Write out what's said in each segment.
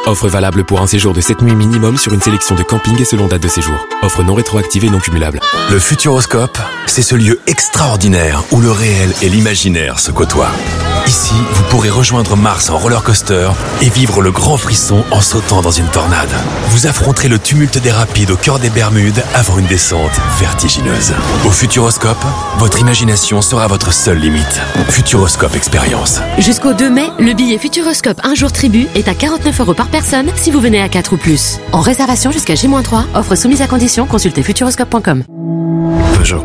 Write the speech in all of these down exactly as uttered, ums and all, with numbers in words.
Offre valable pour un séjour de sept nuits minimum sur une sélection de campings et selon date de séjour. Offre non rétroactive et non cumulable. Le Futuroscope, c'est ce lieu extraordinaire où le réel et l'imaginaire se côtoient. Ici, vous pourrez rejoindre Mars en roller coaster et vivre le grand frisson en sautant dans une tornade. Vous affronterez le tumulte des rapides au cœur des Bermudes avant une descente vertigineuse. Au Futuroscope, votre imagination sera votre seule limite. Futuroscope Expérience. Jusqu'au deux mai, le billet Futuroscope un jour tribu est à quarante-neuf euros par personne si vous venez à quatre ou plus. En réservation jusqu'à J moins trois, offre soumise à condition, consultez futuroscope point com. Peugeot.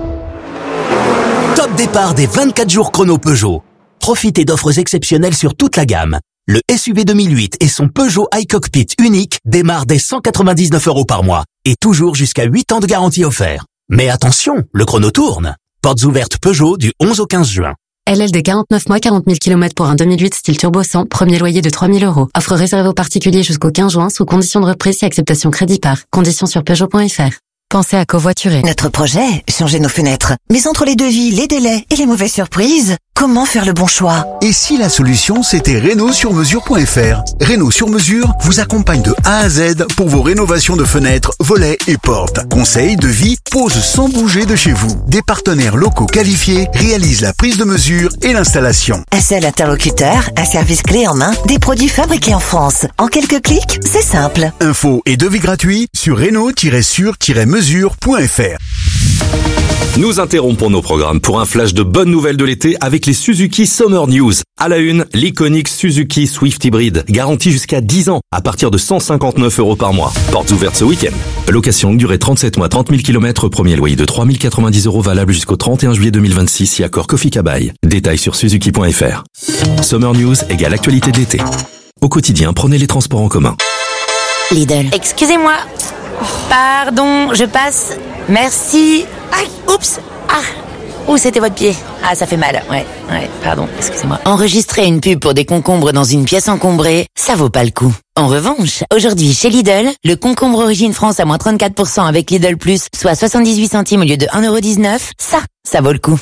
Top départ des vingt-quatre jours chrono Peugeot. Profitez d'offres exceptionnelles sur toute la gamme. Le S U V deux mille huit et son Peugeot iCockpit unique démarrent dès cent quatre-vingt-dix-neuf euros par mois et toujours jusqu'à huit ans de garantie offert. Mais attention, le chrono tourne. Portes ouvertes Peugeot du onze au quinze juin. L L D quarante-neuf mois, quarante mille kilomètres pour un deux mille huit style turbo cent, premier loyer de trois mille euros. Offre réservée aux particuliers jusqu'au quinze juin sous condition de reprise et acceptation crédit par. Conditions sur Peugeot point F R. Pensez à covoiturer. Notre projet, changer nos fenêtres. Mais entre les devis, les délais et les mauvaises surprises, comment faire le bon choix? Et si la solution, c'était Réno sur mesure point F R? Réno sur mesure vous accompagne de A à Z pour vos rénovations de fenêtres, volets et portes. Conseils, devis, pose sans bouger de chez vous. Des partenaires locaux qualifiés réalisent la prise de mesure et l'installation. Un seul interlocuteur, un service clé en main, des produits fabriqués en France. En quelques clics, c'est simple. Infos et devis gratuits sur réno sur mesure point F R. Nous interrompons nos programmes pour un flash de bonnes nouvelles de l'été avec les Suzuki Summer News. À la une, l'iconique Suzuki Swift Hybrid, garantie jusqu'à dix ans, à partir de cent cinquante-neuf euros par mois. Portes ouvertes ce week-end. Location longue durée trente-sept mois, trente mille kilomètres, premier loyer de trois mille quatre-vingt-dix euros valable jusqu'au trente et un juillet deux mille vingt-six, si accord Kofi Kabai. Détails sur suzuki point F R. Summer News égale actualité de l'été. Au quotidien, prenez les transports en commun. Lidl. Excusez-moi. Pardon, je passe. Merci. Aïe, oups. Ah. Ouh, c'était votre pied. Ah, ça fait mal. Ouais, ouais, pardon, excusez-moi. Enregistrer une pub pour des concombres dans une pièce encombrée, ça vaut pas le coup. En revanche, aujourd'hui, chez Lidl, le concombre Origine France à moins trente-quatre pour cent avec Lidl Plus, soit soixante-dix-huit centimes au lieu de un euro dix-neuf, ça, ça vaut le coup.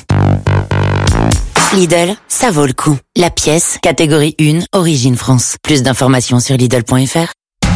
Lidl, ça vaut le coup. La pièce, catégorie un, Origine France. Plus d'informations sur Lidl point F R.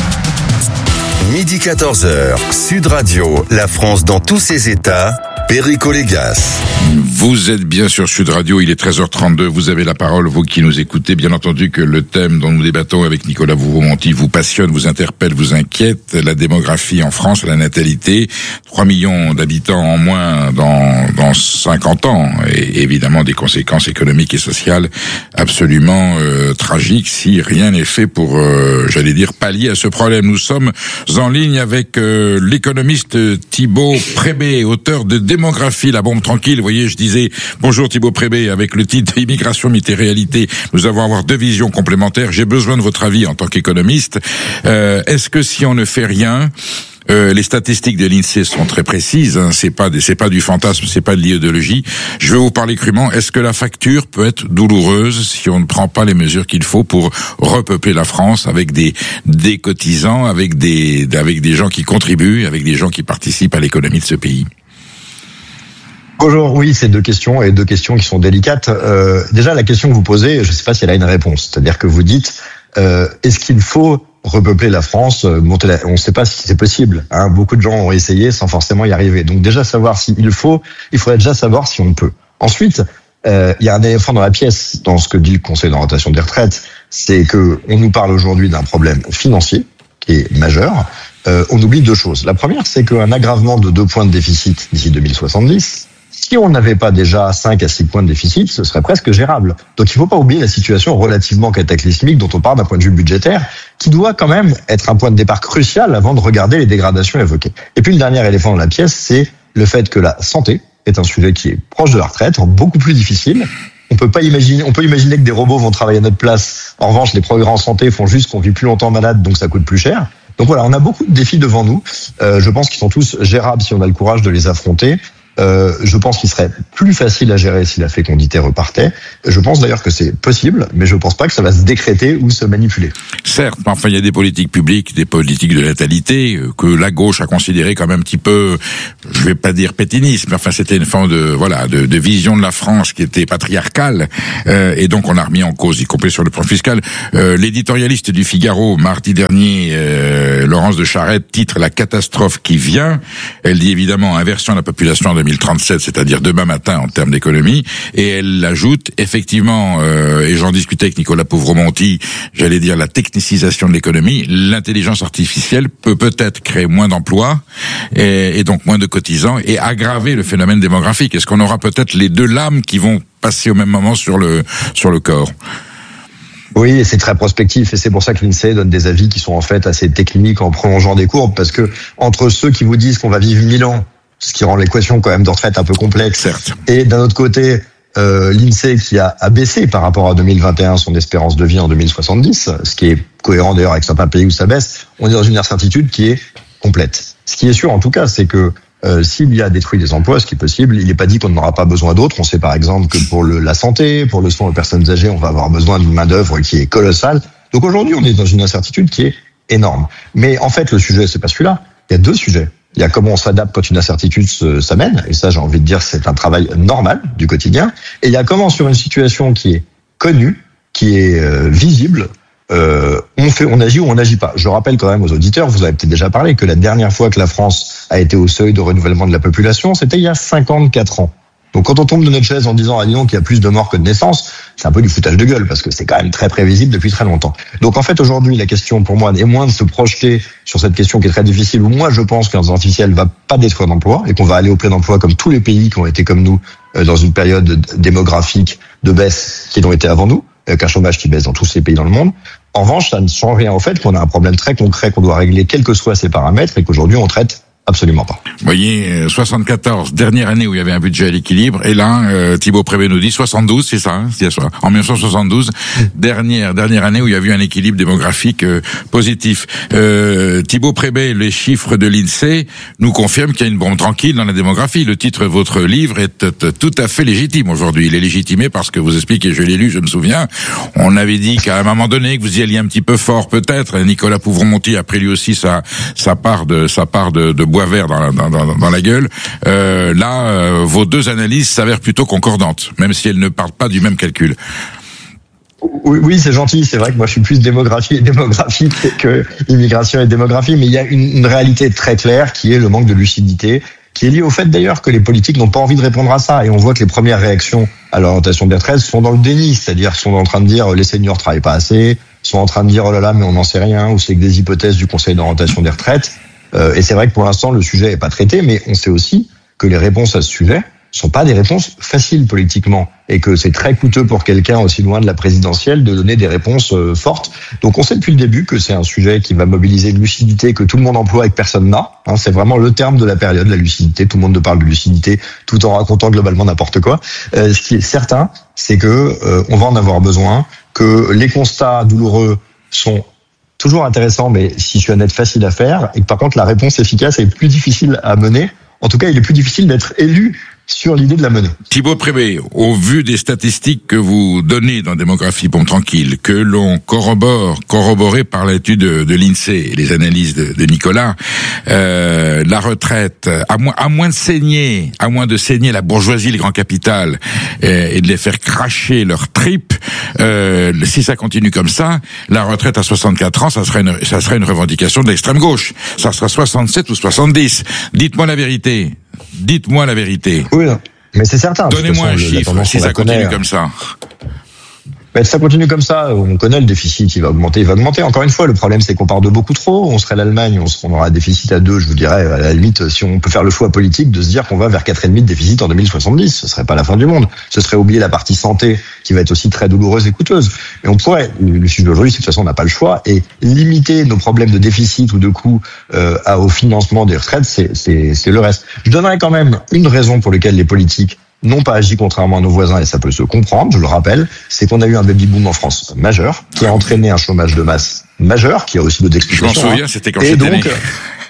Midi quatorze heures, Sud Radio, la France dans tous ses états, Perico Légas. Vous êtes bien sur Sud Radio, il est treize heures trente-deux, vous avez la parole, vous qui nous écoutez. Bien entendu que le thème dont nous débattons avec Nicolas Vouveau-Monti vous passionne, vous interpelle, vous inquiète. La démographie en France, la natalité, trois millions d'habitants en moins dans, dans cinquante ans. Et évidemment des conséquences économiques et sociales absolument euh, tragiques si rien n'est fait pour, euh, j'allais dire, pallier à ce problème. Nous sommes en ligne avec euh, l'économiste Thibaut Prébé, auteur de Démographie, la bombe tranquille. Vous voyez, je disais bonjour Thibaut Prébé, avec le titre Immigration, mythe et réalité. Nous allons avoir deux visions complémentaires. J'ai besoin de votre avis en tant qu'économiste. Euh, est-ce que si on ne fait rien, Euh, les statistiques de l'INSEE sont très précises, hein, c'est pas des, c'est pas du fantasme, c'est pas de l'idéologie. Je vais vous parler crûment. Est-ce que la facture peut être douloureuse si on ne prend pas les mesures qu'il faut pour repeupler la France avec des, des cotisants, avec des, avec des gens qui contribuent, avec des gens qui participent à l'économie de ce pays? Bonjour, oui, c'est deux questions et deux questions qui sont délicates. Euh, déjà, la question que vous posez, je ne sais pas si elle a une réponse. C'est-à-dire que vous dites, euh, est-ce qu'il faut repeupler la France, monter la... on ne sait pas si c'est possible. Hein. Beaucoup de gens ont essayé sans forcément y arriver. Donc déjà savoir s'il faut, il faudrait déjà savoir si on peut. Ensuite, euh, il y a un éléphant dans la pièce dans ce que dit le Conseil d'orientation des retraites, c'est que on nous parle aujourd'hui d'un problème financier qui est majeur. Euh, on oublie deux choses. La première, c'est qu'un aggravement de deux points de déficit d'ici deux mille soixante-dix. Si on n'avait pas déjà cinq à six points de déficit, ce serait presque gérable. Donc il ne faut pas oublier la situation relativement cataclysmique dont on parle d'un point de vue budgétaire, qui doit quand même être un point de départ crucial avant de regarder les dégradations évoquées. Et puis le dernier éléphant dans la pièce, c'est le fait que la santé est un sujet qui est proche de la retraite, beaucoup plus difficile. On peut pas imaginer, on peut imaginer que des robots vont travailler à notre place. En revanche, les progrès en santé font juste qu'on vit plus longtemps malade, donc ça coûte plus cher. Donc voilà, on a beaucoup de défis devant nous. Euh, je pense qu'ils sont tous gérables si on a le courage de les affronter. Euh, je pense qu'il serait plus facile à gérer si la fécondité repartait. Je pense d'ailleurs que c'est possible, mais je pense pas que ça va se décréter ou se manipuler. Certes, mais enfin il y a des politiques publiques, des politiques de natalité que la gauche a considéré comme un petit peu, je vais pas dire pétinisme, mais enfin c'était une forme de voilà de, de vision de la France qui était patriarcale, euh, et donc on a remis en cause, y compris sur le plan fiscal. Euh, l'éditorialiste du Figaro mardi dernier, euh, Laurence de Charette, titre La catastrophe qui vient. Elle dit évidemment inversion de la population en deux mille trente-sept, c'est-à-dire demain matin en termes d'économie, et elle ajoute effectivement, euh, et j'en discutais avec Nicolas Pouvremonti, j'allais dire la technicisation de l'économie, l'intelligence artificielle peut peut-être créer moins d'emplois et, et donc moins de cotisants et aggraver le phénomène démographique. Est-ce qu'on aura peut-être les deux lames qui vont passer au même moment sur le sur le corps? Oui, et c'est très prospectif, et c'est pour ça que l'INSEE donne des avis qui sont en fait assez techniques en prolongeant des courbes, parce que entre ceux qui vous disent qu'on va vivre mille ans, ce qui rend l'équation quand même de retraite un peu complexe, certes, et d'un autre côté, euh, l'INSEE qui a abaissé par rapport à deux mille vingt et un son espérance de vie en deux mille soixante-dix, ce qui est cohérent d'ailleurs avec certains pays où ça baisse, on est dans une incertitude qui est complète. Ce qui est sûr en tout cas, c'est que Euh, s'il y a détruit des emplois, ce qui est possible, il n'est pas dit qu'on n'aura pas besoin d'autres. On sait par exemple que pour le, la santé, pour le soin aux personnes âgées, on va avoir besoin d'une main-d'œuvre qui est colossale. Donc aujourd'hui, on est dans une incertitude qui est énorme. Mais en fait, le sujet, c'est pas celui-là. Il y a deux sujets. Il y a comment on s'adapte quand une incertitude se, s'amène. Et ça, j'ai envie de dire, c'est un travail normal du quotidien. Et il y a comment, sur une situation qui est connue, qui est euh, visible, Euh, on fait, on agit ou on n'agit pas. Je rappelle quand même aux auditeurs, vous avez peut-être déjà parlé, que la dernière fois que la France a été au seuil de renouvellement de la population, c'était il y a cinquante-quatre ans. Donc quand on tombe de notre chaise en disant, ah dis donc, il y a plus de morts que de naissances, c'est un peu du foutage de gueule, parce que c'est quand même très prévisible depuis très longtemps. Donc en fait, aujourd'hui, la question pour moi est moins de se projeter sur cette question qui est très difficile, où moi je pense qu'un artificiel va pas détruire d'emploi, et qu'on va aller au plein emploi comme tous les pays qui ont été comme nous, dans une période démographique de baisse qui l'ont été avant nous, avec un chômage qui baisse dans tous ces pays dans le monde. En revanche, ça ne change rien au fait qu'on a un problème très concret qu'on doit régler, quels que soient ces paramètres, et qu'aujourd'hui on traite absolument pas. Vous voyez, soixante-quatorze, dernière année où il y avait un budget à l'équilibre, et là, euh, Thibaut Prébet nous dit soixante-douze, c'est ça, hein, c'est ça, en mille neuf cent soixante-douze, mmh. dernière dernière année où il y a eu un équilibre démographique euh, positif. Euh, Thibaut Prébet, les chiffres de l'INSEE nous confirment qu'il y a une bombe tranquille dans la démographie. Le titre de votre livre est t- tout à fait légitime aujourd'hui. Il est légitimé parce que vous expliquez, je l'ai lu, je me souviens, on avait dit qu'à un moment donné que vous y alliez un petit peu fort peut-être. Nicolas Pouvremonti a pris lui aussi sa sa part de sa part de, de bois vert dans la, dans, dans, dans la gueule. Euh, là, euh, vos deux analyses s'avèrent plutôt concordantes, même si elles ne partent pas du même calcul. Oui, oui, c'est gentil. C'est vrai que moi, je suis plus démographie et démographie que immigration et démographie, mais il y a une, une réalité très claire qui est le manque de lucidité, qui est lié au fait d'ailleurs que les politiques n'ont pas envie de répondre à ça. Et on voit que les premières réactions à l'orientation des retraites sont dans le déni, c'est-à-dire sont en train de dire les seniors travaillent pas assez, sont en train de dire oh là là mais on n'en sait rien, ou c'est que des hypothèses du Conseil d'orientation des retraites. Euh, et c'est vrai que pour l'instant le sujet est pas traité, mais on sait aussi que les réponses à ce sujet sont pas des réponses faciles politiquement, et que c'est très coûteux pour quelqu'un aussi loin de la présidentielle de donner des réponses euh, fortes. Donc on sait depuis le début que c'est un sujet qui va mobiliser une lucidité que tout le monde emploie et que personne n'a. Hein, c'est vraiment le terme de la période, la lucidité. Tout le monde parle de lucidité tout en racontant globalement n'importe quoi. Euh, ce qui est certain, c'est que euh, on va en avoir besoin, que les constats douloureux sont toujours intéressants, mais si je suis honnête, facile à faire, et que par contre la réponse efficace est plus difficile à mener. En tout cas, il est plus difficile d'être élu sur l'idée de la mener. Thibaut Prébet, au vu des statistiques que vous donnez dans Démographie Bombe Tranquille, que l'on corrobore, corroboré par l'étude de, de l'INSEE et les analyses de, de Nicolas, euh, la retraite, à moins, à moins de saigner, à moins de saigner la bourgeoisie, les grands capitales, et, et de les faire cracher leurs tripes, euh, si ça continue comme ça, la retraite à soixante-quatre ans, ça serait une, ça serait une revendication de l'extrême gauche. Ça sera soixante-sept ou soixante-dix. Dites-moi la vérité. Dites-moi la vérité. Oui, mais c'est certain. Donnez-moi un chiffre si ça continue comme ça. Mais si ça continue comme ça, on connaît le déficit, il va augmenter, il va augmenter. Encore une fois, le problème c'est qu'on part de beaucoup trop. On serait l'Allemagne, on, serait, on aura un déficit à deux, je vous dirais, à la limite, si on peut faire le choix politique de se dire qu'on va vers quatre virgule cinq de déficit en deux mille soixante-dix, ce serait pas la fin du monde. Ce serait oublier la partie santé qui va être aussi très douloureuse et coûteuse. Mais on pourrait, le sujet d'aujourd'hui, c'est que de toute façon on n'a pas le choix, et limiter nos problèmes de déficit ou de coûts euh, au financement des retraites, c'est, c'est, c'est le reste. Je donnerais quand même une raison pour laquelle les politiques n'ont pas agi contrairement à nos voisins, et ça peut se comprendre, je le rappelle, c'est qu'on a eu un baby boom en France majeur, qui a entraîné un chômage de masse majeur, qui a aussi d'autres explications. Je m'en souviens, hein. c'était quand et j'étais donc, né.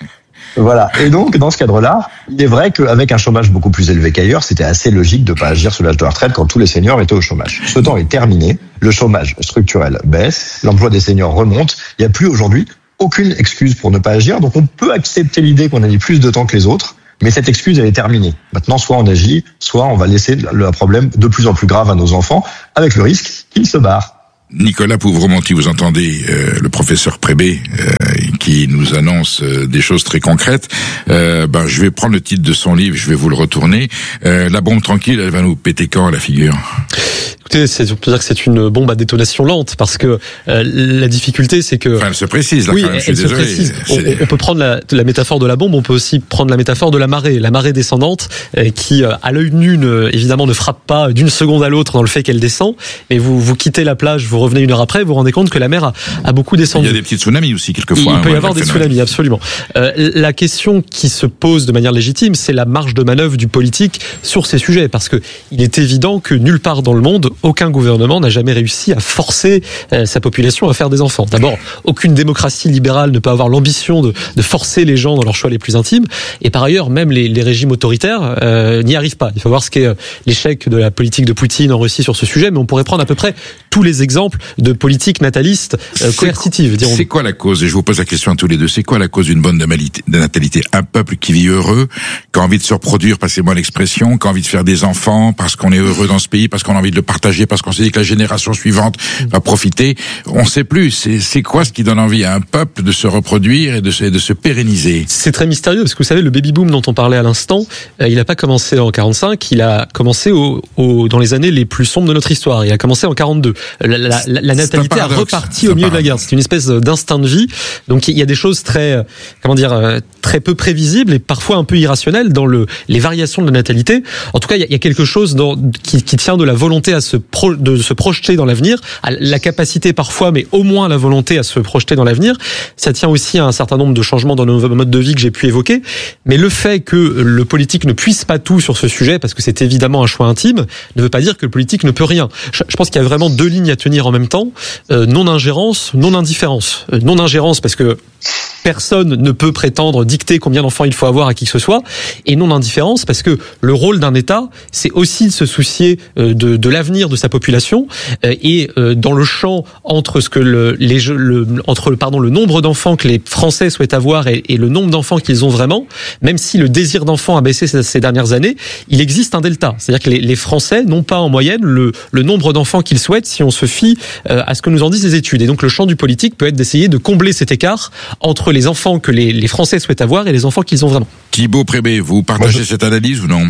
Voilà. Et donc, dans ce cadre-là, il est vrai qu'avec un chômage beaucoup plus élevé qu'ailleurs, c'était assez logique de pas agir sur l'âge de la retraite quand tous les seniors étaient au chômage. Ce temps est terminé. Le chômage structurel baisse. L'emploi des seniors remonte. Il n'y a plus aujourd'hui aucune excuse pour ne pas agir. Donc, on peut accepter l'idée qu'on a mis plus de temps que les autres. Mais cette excuse, elle est terminée. Maintenant, soit on agit, soit on va laisser le problème de plus en plus grave à nos enfants, avec le risque qu'ils se barrent. Nicolas Pouvremonti, vous entendez euh, le professeur Prébé euh, qui nous annonce euh, des choses très concrètes. Euh, ben, je vais prendre le titre de son livre, je vais vous le retourner. Euh, la bombe tranquille, elle va nous péter quand à la figure? Écoutez, c'est, on peut dire que c'est une bombe à détonation lente, parce que euh, la difficulté, c'est que... Enfin, elle se précise, là, oui, quand même, je suis elle désolé. se précise. On, on peut prendre la, la métaphore de la bombe, on peut aussi prendre la métaphore de la marée. La marée descendante, euh, qui, euh, à l'œil nu, ne, évidemment, ne frappe pas d'une seconde à l'autre dans le fait qu'elle descend, mais vous, vous quittez la plage, vous revenez une heure après, vous vous rendez compte que la mer a, a beaucoup descendu. Il y a des petits tsunamis aussi, quelquefois. Il hein, peut y ouais, avoir des tsunamis, absolument. Euh, la question qui se pose de manière légitime, c'est la marge de manœuvre du politique sur ces sujets, parce que il est évident que nulle part dans le monde, aucun gouvernement n'a jamais réussi à forcer euh, sa population à faire des enfants. D'abord, aucune démocratie libérale ne peut avoir l'ambition de, de forcer les gens dans leurs choix les plus intimes. Et par ailleurs, même les, les régimes autoritaires euh, n'y arrivent pas. Il faut voir ce qu'est euh, l'échec de la politique de Poutine en Russie sur ce sujet, mais on pourrait prendre à peu près tous les exemples de politique nataliste euh, coercitive. C'est, c'est quoi la cause, et je vous pose la question à tous les deux, c'est quoi la cause d'une bonne natalité? Un peuple qui vit heureux, qui a envie de se reproduire, passez-moi l'expression, qui a envie de faire des enfants, parce qu'on est heureux dans ce pays, parce qu'on a envie de le partager, parce qu'on s'est dit que la génération suivante va profiter. On sait plus. C'est, c'est quoi ce qui donne envie à un peuple de se reproduire et de se, de se pérenniser? C'est très mystérieux, parce que vous savez, le baby boom dont on parlait à l'instant, euh, il n'a pas commencé en quarante-cinq, il a commencé au, au, dans les années les plus sombres de notre histoire. Il a commencé en quarante-deux. La, la, la, la natalité a reparti au milieu de la guerre. C'est une espèce d'instinct de vie. Donc il y a des choses très, comment dire, très peu prévisibles et parfois un peu irrationnelles dans le, les variations de la natalité. En tout cas, il y a, il y a quelque chose dans, qui, qui tient de la volonté à se pro, de se projeter dans l'avenir, à la capacité parfois, mais au moins la volonté à se projeter dans l'avenir. Ça tient aussi à un certain nombre de changements dans nos modes de vie que j'ai pu évoquer. Mais le fait que le politique ne puisse pas tout sur ce sujet, parce que c'est évidemment un choix intime, ne veut pas dire que le politique ne peut rien. Je, je pense qu'il y a vraiment deux lignes à tenir en même temps. Euh, non-ingérence, non-indifférence. Euh, non-ingérence parce que personne ne peut prétendre dicter combien d'enfants il faut avoir à qui que ce soit, et non-indifférence parce que le rôle d'un État, c'est aussi de se soucier de, de l'avenir de sa population, et dans le champ entre ce que le, les, le, entre pardon, le nombre d'enfants que les Français souhaitent avoir et, et le nombre d'enfants qu'ils ont vraiment, même si le désir d'enfant a baissé ces, ces dernières années, il existe un delta. C'est-à-dire que les, les Français n'ont pas en moyenne le, le nombre d'enfants qu'ils souhaitent si on se fie à ce que nous en disent les études. Et donc le champ du politique peut être d'essayer de combler cet écart entre les enfants que les, les Français souhaitent avoir et les enfants qu'ils ont vraiment. Thibaut Prébé, vous partagez Moi, je... cette analyse ou non?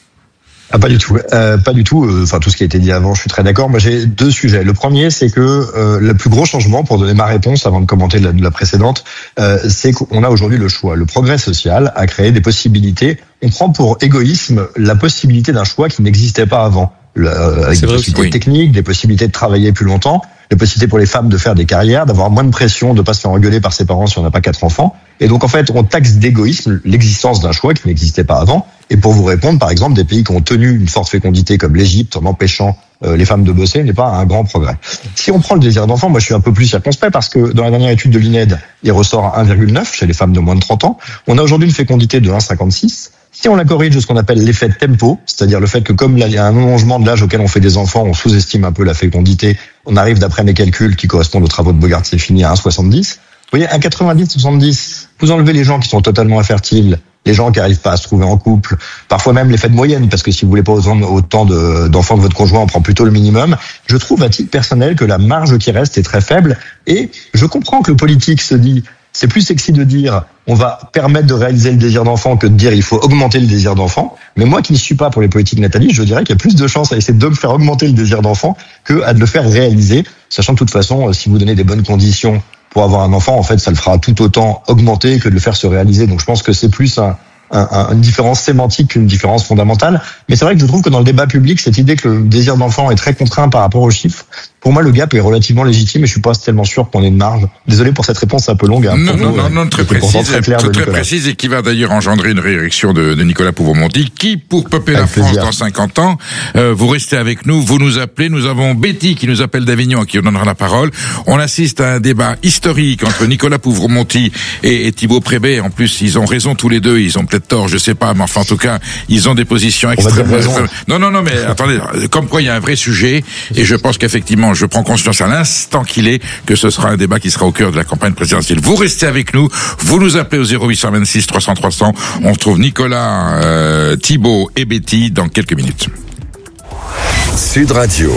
Ah, pas du tout, euh, pas du tout. Enfin, tout ce qui a été dit avant, je suis très d'accord. Moi, j'ai deux sujets. Le premier, c'est que euh, le plus gros changement, pour donner ma réponse avant de commenter la, la précédente, euh, c'est qu'on a aujourd'hui le choix. Le progrès social a créé des possibilités. On prend pour égoïsme la possibilité d'un choix qui n'existait pas avant, le, euh, avec c'est des vrai, possibilités oui. techniques, des possibilités de travailler plus longtemps, des possibilités pour les femmes de faire des carrières, d'avoir moins de pression, de pas se faire engueuler par ses parents si on n'a pas quatre enfants. Et donc, en fait, on taxe d'égoïsme l'existence d'un choix qui n'existait pas avant. Et pour vous répondre, par exemple, des pays qui ont tenu une forte fécondité comme l'Égypte en empêchant euh, les femmes de bosser n'est pas un grand progrès. Si on prend le désir d'enfant, moi je suis un peu plus circonspect parce que dans la dernière étude de l'I N E D, il ressort à un virgule neuf chez les femmes de moins de trente ans. On a aujourd'hui une fécondité de un virgule cinquante-six. Si on la corrige de ce qu'on appelle l'effet de tempo, c'est-à-dire le fait que comme là, il y a un allongement de l'âge auquel on fait des enfants, on sous-estime un peu la fécondité, on arrive d'après mes calculs qui correspondent aux travaux de Bogart, c'est fini à un virgule soixante-dix. Vous voyez, un quatre-vingt-dix soixante-dix, vous enlevez les gens qui sont totalement infertiles, les gens qui n'arrivent pas à se trouver en couple, parfois même l'effet de moyenne, parce que si vous voulez pas autant, autant de, d'enfants de votre conjoint, on prend plutôt le minimum. Je trouve à titre personnel que la marge qui reste est très faible, et je comprends que le politique se dit, c'est plus sexy de dire on va permettre de réaliser le désir d'enfant que de dire il faut augmenter le désir d'enfant. Mais moi qui ne suis pas pour les politiques natalistes, je dirais qu'il y a plus de chances à essayer de me faire augmenter le désir d'enfant que à de le faire réaliser, sachant de toute façon, si vous donnez des bonnes conditions pour avoir un enfant, en fait, ça le fera tout autant augmenter que de le faire se réaliser. Donc je pense que c'est plus un, un, un, une différence sémantique qu'une différence fondamentale. Mais c'est vrai que je trouve que dans le débat public, cette idée que le désir d'enfant est très contraint par rapport aux chiffres, pour moi, le gap est relativement légitime et je suis pas tellement sûr qu'on ait une marge. Désolé pour cette réponse un peu longue. Hein, non, non, nous, non, non, très précise, très, clair très, très précise et qui va d'ailleurs engendrer une réélection de, de Nicolas Pouveau-Monti, qui, pour peupler la France plaisir. Dans cinquante ans, euh, vous restez avec nous, vous nous appelez. Nous avons Betty qui nous appelle d'Avignon, à qui on donnera la parole. On assiste à un débat historique entre Nicolas Pouveau-Monti et, et Thibaut Prébet. En plus, ils ont raison tous les deux. Ils ont peut-être tort, je sais pas, mais enfin, en tout cas, ils ont des positions extrêmement. Non, non, non, mais attendez, comme quoi il y a un vrai sujet, et je pense qu'effectivement, je prends conscience à l'instant qu'il est que ce sera un débat qui sera au cœur de la campagne présidentielle. Vous restez avec nous, vous nous appelez au zéro huit cent vingt-six trois cents trois cents. On retrouve Nicolas, euh, Thibaut et Betty dans quelques minutes. Sud Radio.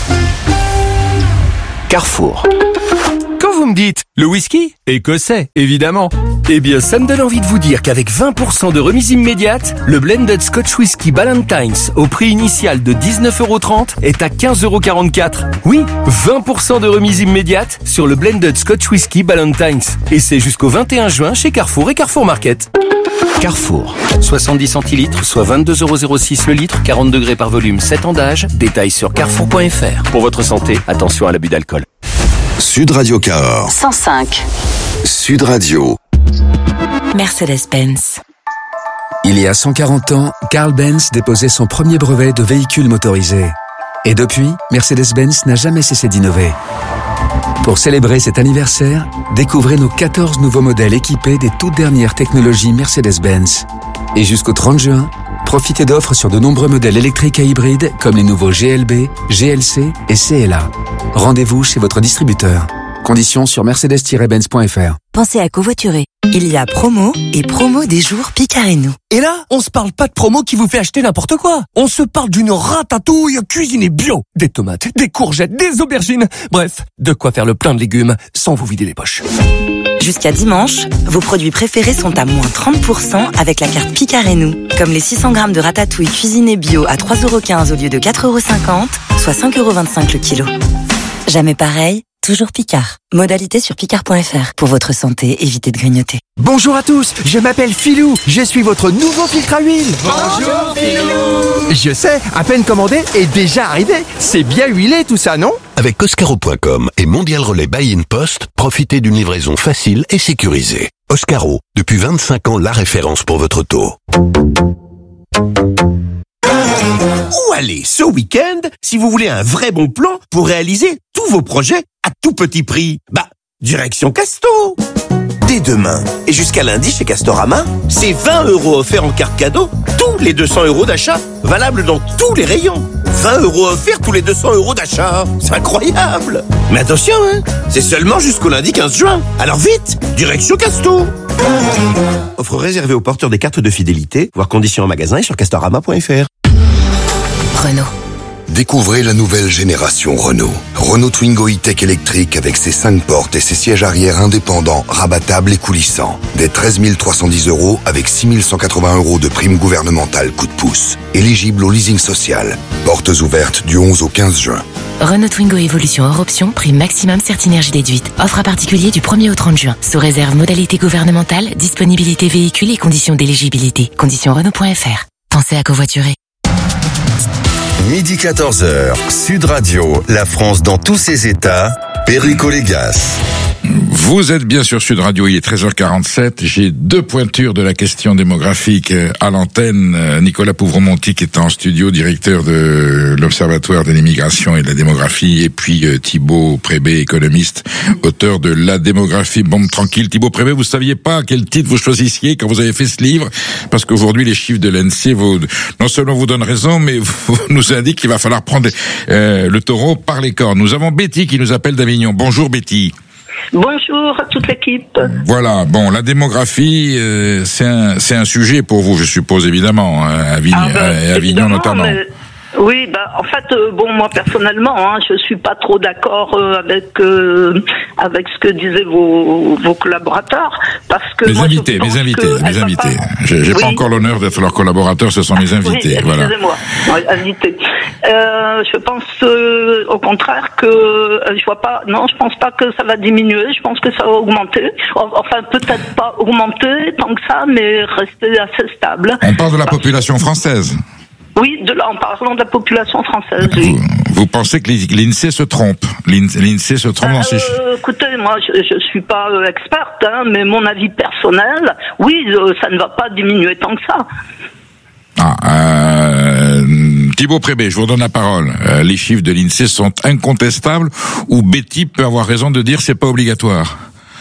Carrefour. Quand vous me dites le whisky, écossais, évidemment. Eh bien, ça me donne envie de vous dire qu'avec vingt pour cent de remise immédiate, le Blended Scotch Whisky Ballantines, au prix initial de dix-neuf euros trente, est à quinze euros quarante-quatre. Oui, vingt pour cent de remise immédiate sur le Blended Scotch Whisky Ballantines. Et c'est jusqu'au vingt et un juin chez Carrefour et Carrefour Market. Carrefour. soixante-dix centilitres, soit vingt-deux euros zéro six le litre, quarante degrés par volume, sept ans d'âge. Détails sur carrefour point f r. Pour votre santé, attention à l'abus d'alcool. Sud Radio Cahors. cent cinq. Sud Radio. Mercedes-Benz. Il y a cent quarante ans, Carl Benz déposait son premier brevet de véhicule motorisé. Et depuis, Mercedes-Benz n'a jamais cessé d'innover. Pour célébrer cet anniversaire, découvrez nos quatorze nouveaux modèles équipés des toutes dernières technologies Mercedes-Benz. Et jusqu'au trente juin, profitez d'offres sur de nombreux modèles électriques et hybrides comme les nouveaux G L B, G L C et C L A. Rendez-vous chez votre distributeur. Conditions sur mercedes tiret benz point f r. Pensez à covoiturer. Il y a promo et promo des jours Picard et nous. Et là, on se parle pas de promo qui vous fait acheter n'importe quoi. On se parle d'une ratatouille cuisinée bio. Des tomates, des courgettes, des aubergines. Bref, de quoi faire le plein de légumes sans vous vider les poches. Jusqu'à dimanche, vos produits préférés sont à moins trente pour cent avec la carte Picard et nous. Comme les six cents grammes de ratatouille cuisinée bio à trois euros quinze au lieu de quatre euros cinquante, soit cinq euros vingt-cinq le kilo. Jamais pareil, toujours Picard. Modalité sur picard point f r. Pour votre santé, évitez de grignoter. Bonjour à tous, je m'appelle Philou, je suis votre nouveau filtre à huile. Bonjour Philou. Je sais, à peine commandé et déjà arrivé. C'est bien huilé tout ça, non? Avec Oscaro point com et Mondial Relais Buy-in Post, profitez d'une livraison facile et sécurisée. Oscaro, depuis vingt-cinq ans la référence pour votre taux. Où aller ce week-end si vous voulez un vrai bon plan pour réaliser tous vos projets à tout petit prix? Bah, direction Casto. Dès demain et jusqu'à lundi chez Castorama, c'est vingt euros offerts en carte cadeau tous les deux cents euros d'achat, valable dans tous les rayons. vingt euros offerts tous les deux cents euros d'achat. C'est incroyable. Mais attention, hein, c'est seulement jusqu'au lundi quinze juin. Alors vite, direction Casto. Offre réservée aux porteurs des cartes de fidélité, voir conditions en magasin et sur castorama point f r. Renault. Découvrez la nouvelle génération Renault. Renault Twingo E-Tech électrique avec ses cinq portes et ses sièges arrière indépendants, rabattables et coulissants. Dès treize mille trois cent dix euros avec six mille cent quatre-vingts euros de prime gouvernementale coup de pouce. Éligible au leasing social. Portes ouvertes du onze au quinze juin. Renault Twingo Évolution hors option, prime maximum Certinergie déduite. Offre à particulier du premier au trente juin. Sous réserve modalité gouvernementale, disponibilité véhicule et conditions d'éligibilité. Conditions Renault point f r. Pensez à covoiturer. Midi quatorze heures, Sud Radio, la France dans tous ses états, Perico Légas. Vous êtes bien sur Sud Radio, il est treize heures quarante-sept. J'ai deux pointures de la question démographique à l'antenne. Nicolas Pouveau-Monti qui est en studio, directeur de l'Observatoire de l'immigration et de la démographie, et puis Thibaut Prébet, économiste, auteur de La démographie bombe tranquille. Thibaut Prébet, vous saviez pas quel titre vous choisissiez quand vous avez fait ce livre, parce qu'aujourd'hui les chiffres de l'I N S E E vous, non seulement vous donnent raison, mais vous nous indiquent qu'il va falloir prendre euh, le taureau par les cornes. Nous avons Betty qui nous appelle d'Avignon. Bonjour Betty. Bonjour à toute l'équipe. Voilà, bon, la démographie, euh, c'est un, c'est un sujet pour vous, je suppose, évidemment, à Avignon, ah ben, et Avignon notamment. Mais... Oui, bah en fait, euh, bon, moi personnellement, hein, je suis pas trop d'accord euh, avec euh, avec ce que disaient vos vos collaborateurs, parce que mes moi, invités, mes invités, mes invités. Pas... J'ai, j'ai oui. pas encore l'honneur d'être leurs collaborateurs, ce sont mes invités. Oui, voilà. Excusez-moi, oui, invités. Euh, je pense euh, au contraire que euh, je vois pas. Non, je pense pas que ça va diminuer. Je pense que ça va augmenter. Enfin, peut-être pas augmenter tant que ça, mais rester assez stable. On parle de la population française. Oui, de, en parlant de la population française. Vous, oui. vous pensez que l'INSEE se trompe? L'INSEE se trompe euh, dans ses chiffres? Écoutez, moi, je, je suis pas euh, experte, hein, mais mon avis personnel, oui, euh, ça ne va pas diminuer tant que ça. Ah, euh, Thibaut Prébet, je vous redonne la parole. Euh, les chiffres de l'INSEE sont incontestables ou Betty peut avoir raison de dire c'est pas obligatoire?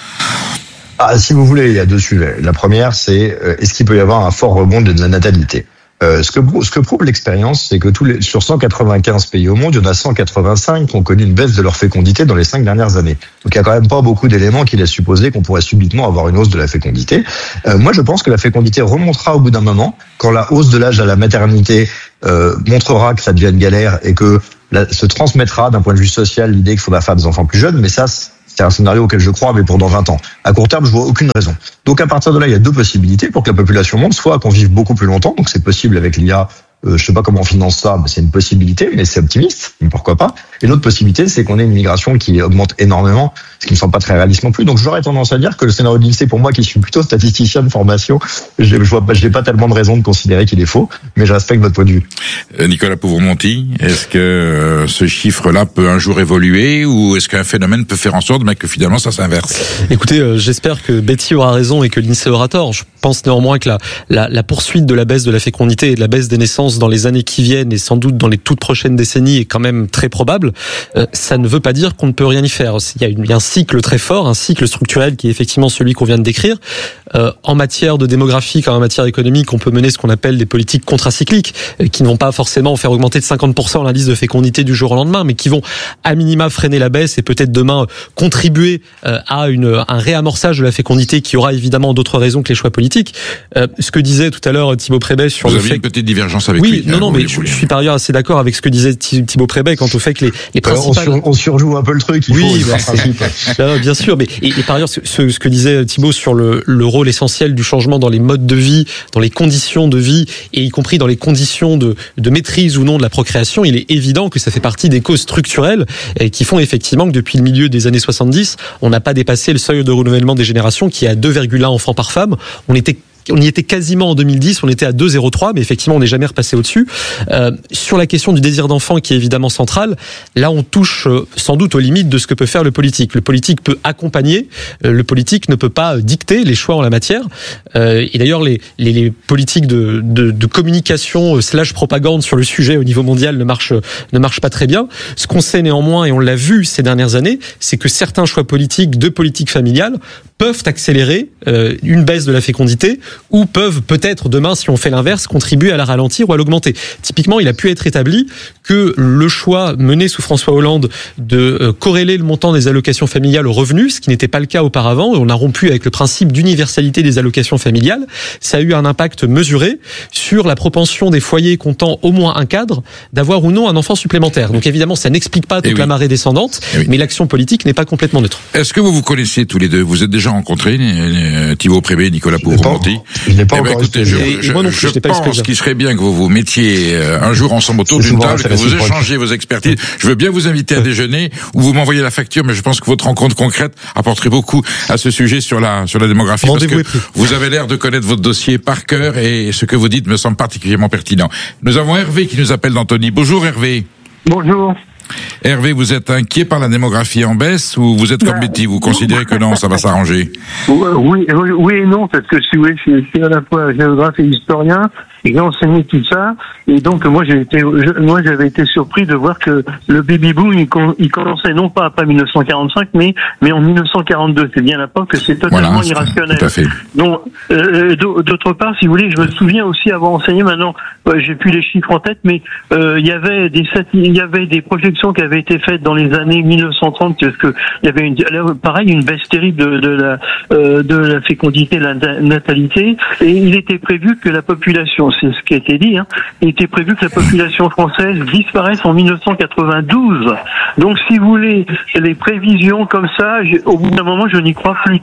Ah, si vous voulez, il y a deux sujets. La première, c'est euh, est-ce qu'il peut y avoir un fort rebond de la natalité? Euh, ce que ce que prouve l'expérience, c'est que tous les sur cent quatre-vingt-quinze pays au monde, il y en a cent quatre-vingt-cinq qui ont connu une baisse de leur fécondité dans les cinq dernières années. Donc il y a quand même pas beaucoup d'éléments qui laissent supposer qu'on pourrait subitement avoir une hausse de la fécondité. Euh, moi, je pense que la fécondité remontera au bout d'un moment quand la hausse de l'âge à la maternité euh, montrera que ça devient une galère et que la, se transmettra d'un point de vue social l'idée qu'il faudra faire des enfants plus jeunes. Mais ça, c'est un scénario auquel je crois, mais pour dans vingt ans. À court terme, je vois aucune raison. Donc à partir de là, il y a deux possibilités pour que la population monte, soit qu'on vive beaucoup plus longtemps, donc c'est possible avec l'I A. Euh, je sais pas comment on finance ça, mais c'est une possibilité, mais c'est optimiste, mais pourquoi pas. Et l'autre possibilité, c'est qu'on ait une migration qui augmente énormément, ce qui ne semble pas très réaliste non plus. Donc j'aurais tendance à dire que le scénario de l'INSEE, pour moi qui suis plutôt statisticien de formation, je vois pas, j'ai pas tellement de raison de considérer qu'il est faux, mais je respecte votre point de vue. Euh, Nicolas Pouvre-Monty, est-ce que euh, ce chiffre-là peut un jour évoluer ou est-ce qu'un phénomène peut faire en sorte mais que finalement ça s'inverse? Écoutez, euh, j'espère que Betty aura raison et que l'INSEE aura tort. Je pense néanmoins que la, la, la poursuite de la baisse de la fécondité et de la baisse des naissances dans les années qui viennent et sans doute dans les toutes prochaines décennies est quand même très probable. Euh, ça ne veut pas dire qu'on ne peut rien y faire. Il y a, une, il y a un cycle très fort, un cycle structurel qui est effectivement celui qu'on vient de décrire. Euh, en matière de démographie comme en matière économique, on peut mener ce qu'on appelle des politiques contracycliques euh, qui ne vont pas forcément faire augmenter de cinquante pour cent l'indice de fécondité du jour au lendemain, mais qui vont à minima freiner la baisse et peut-être demain contribuer euh, à une, un réamorçage de la fécondité qui aura évidemment d'autres raisons que les choix politiques. Euh, ce que disait tout à l'heure Thibaut Prébet sur Vous le avez fait une petite divergence avec oui, lui. Oui, non, non, mais je, je suis par ailleurs assez d'accord avec ce que disait Thibaut Prébet quant au fait que les, les principales... On, sur, on surjoue un peu le truc, il oui, faut bah, principe. Là, bien sûr, mais et, et par ailleurs, ce, ce que disait Thibaut sur le, le rôle essentiel du changement dans les modes de vie, dans les conditions de vie, et y compris dans les conditions de, de maîtrise ou non de la procréation, il est évident que ça fait partie des causes structurelles et qui font effectivement que depuis le milieu des années soixante-dix, on n'a pas dépassé le seuil de renouvellement des générations qui est à deux virgule un enfants par femme. On était On y était quasiment en deux mille dix, on était à deux virgule zéro trois, mais effectivement on n'est jamais repassé au-dessus. Euh, sur la question du désir d'enfant qui est évidemment centrale, là on touche euh, sans doute aux limites de ce que peut faire le politique. Le politique peut accompagner, euh, le politique ne peut pas dicter les choix en la matière. Euh, et d'ailleurs les, les, les politiques de, de, de communication euh, slash propagande sur le sujet au niveau mondial ne marchent, ne marchent pas très bien. Ce qu'on sait néanmoins, et on l'a vu ces dernières années, c'est que certains choix politiques de politique familiale peuvent accélérer euh, une baisse de la fécondité ou peuvent peut-être demain, si on fait l'inverse, contribuer à la ralentir ou à l'augmenter. Typiquement, il a pu être établi que le choix mené sous François Hollande de euh, corréler le montant des allocations familiales au revenu, ce qui n'était pas le cas auparavant, on a rompu avec le principe d'universalité des allocations familiales, ça a eu un impact mesuré sur la propension des foyers comptant au moins un cadre d'avoir ou non un enfant supplémentaire. Donc évidemment, ça n'explique pas toute oui. la marée descendante, oui. mais l'action politique n'est pas complètement neutre. Est-ce que vous vous connaissez tous les deux? Vous êtes déjà rencontrés, Thibaut Prébet, Nicolas Pouvre-Monty? Je n'ai pas eh ben, encore écoutez, je, je, moi non plus, je, je pense qu'il serait bien que vous vous mettiez un jour ensemble autour d'une table, que vous échangez vos expertises. Je veux bien vous inviter à déjeuner ou vous m'envoyez la facture, mais je pense que votre rencontre concrète apporterait beaucoup à ce sujet sur la sur la démographie, parce que vous avez l'air de connaître votre dossier par cœur et ce que vous dites me semble particulièrement pertinent. Nous avons Hervé qui nous appelle d'Antony. Bonjour Hervé. Bonjour. Hervé, vous êtes inquiet par la démographie en baisse ou vous êtes comme Betty, vous considérez que non, ça va s'arranger? Oui, oui, oui et non, parce que si vous voulez, je suis à la fois géographe et historien, et j'ai enseigné tout ça, et donc moi j'ai été, je, moi j'avais été surpris de voir que le baby boom il, com, il commençait non pas après mille neuf cent quarante-cinq, mais mais en mille neuf cent quarante-deux. C'est bien la preuve que c'est totalement voilà, irrationnel. Tout à fait. Donc euh, d'autre part, si vous voulez, je me souviens aussi avoir enseigné. Maintenant, euh, j'ai plus les chiffres en tête, mais euh, il y avait des il y avait des projections qui avaient été faites dans les années mille neuf cent trente, parce que il y avait une pareil une baisse terrible de, de la euh, de la fécondité, de la natalité, et il était prévu que la population, c'est ce qui a été dit, hein, il était prévu que la population française disparaisse en mille neuf cent quatre-vingt-douze. Donc, si vous voulez, les prévisions comme ça, au bout d'un moment, je n'y crois plus trop.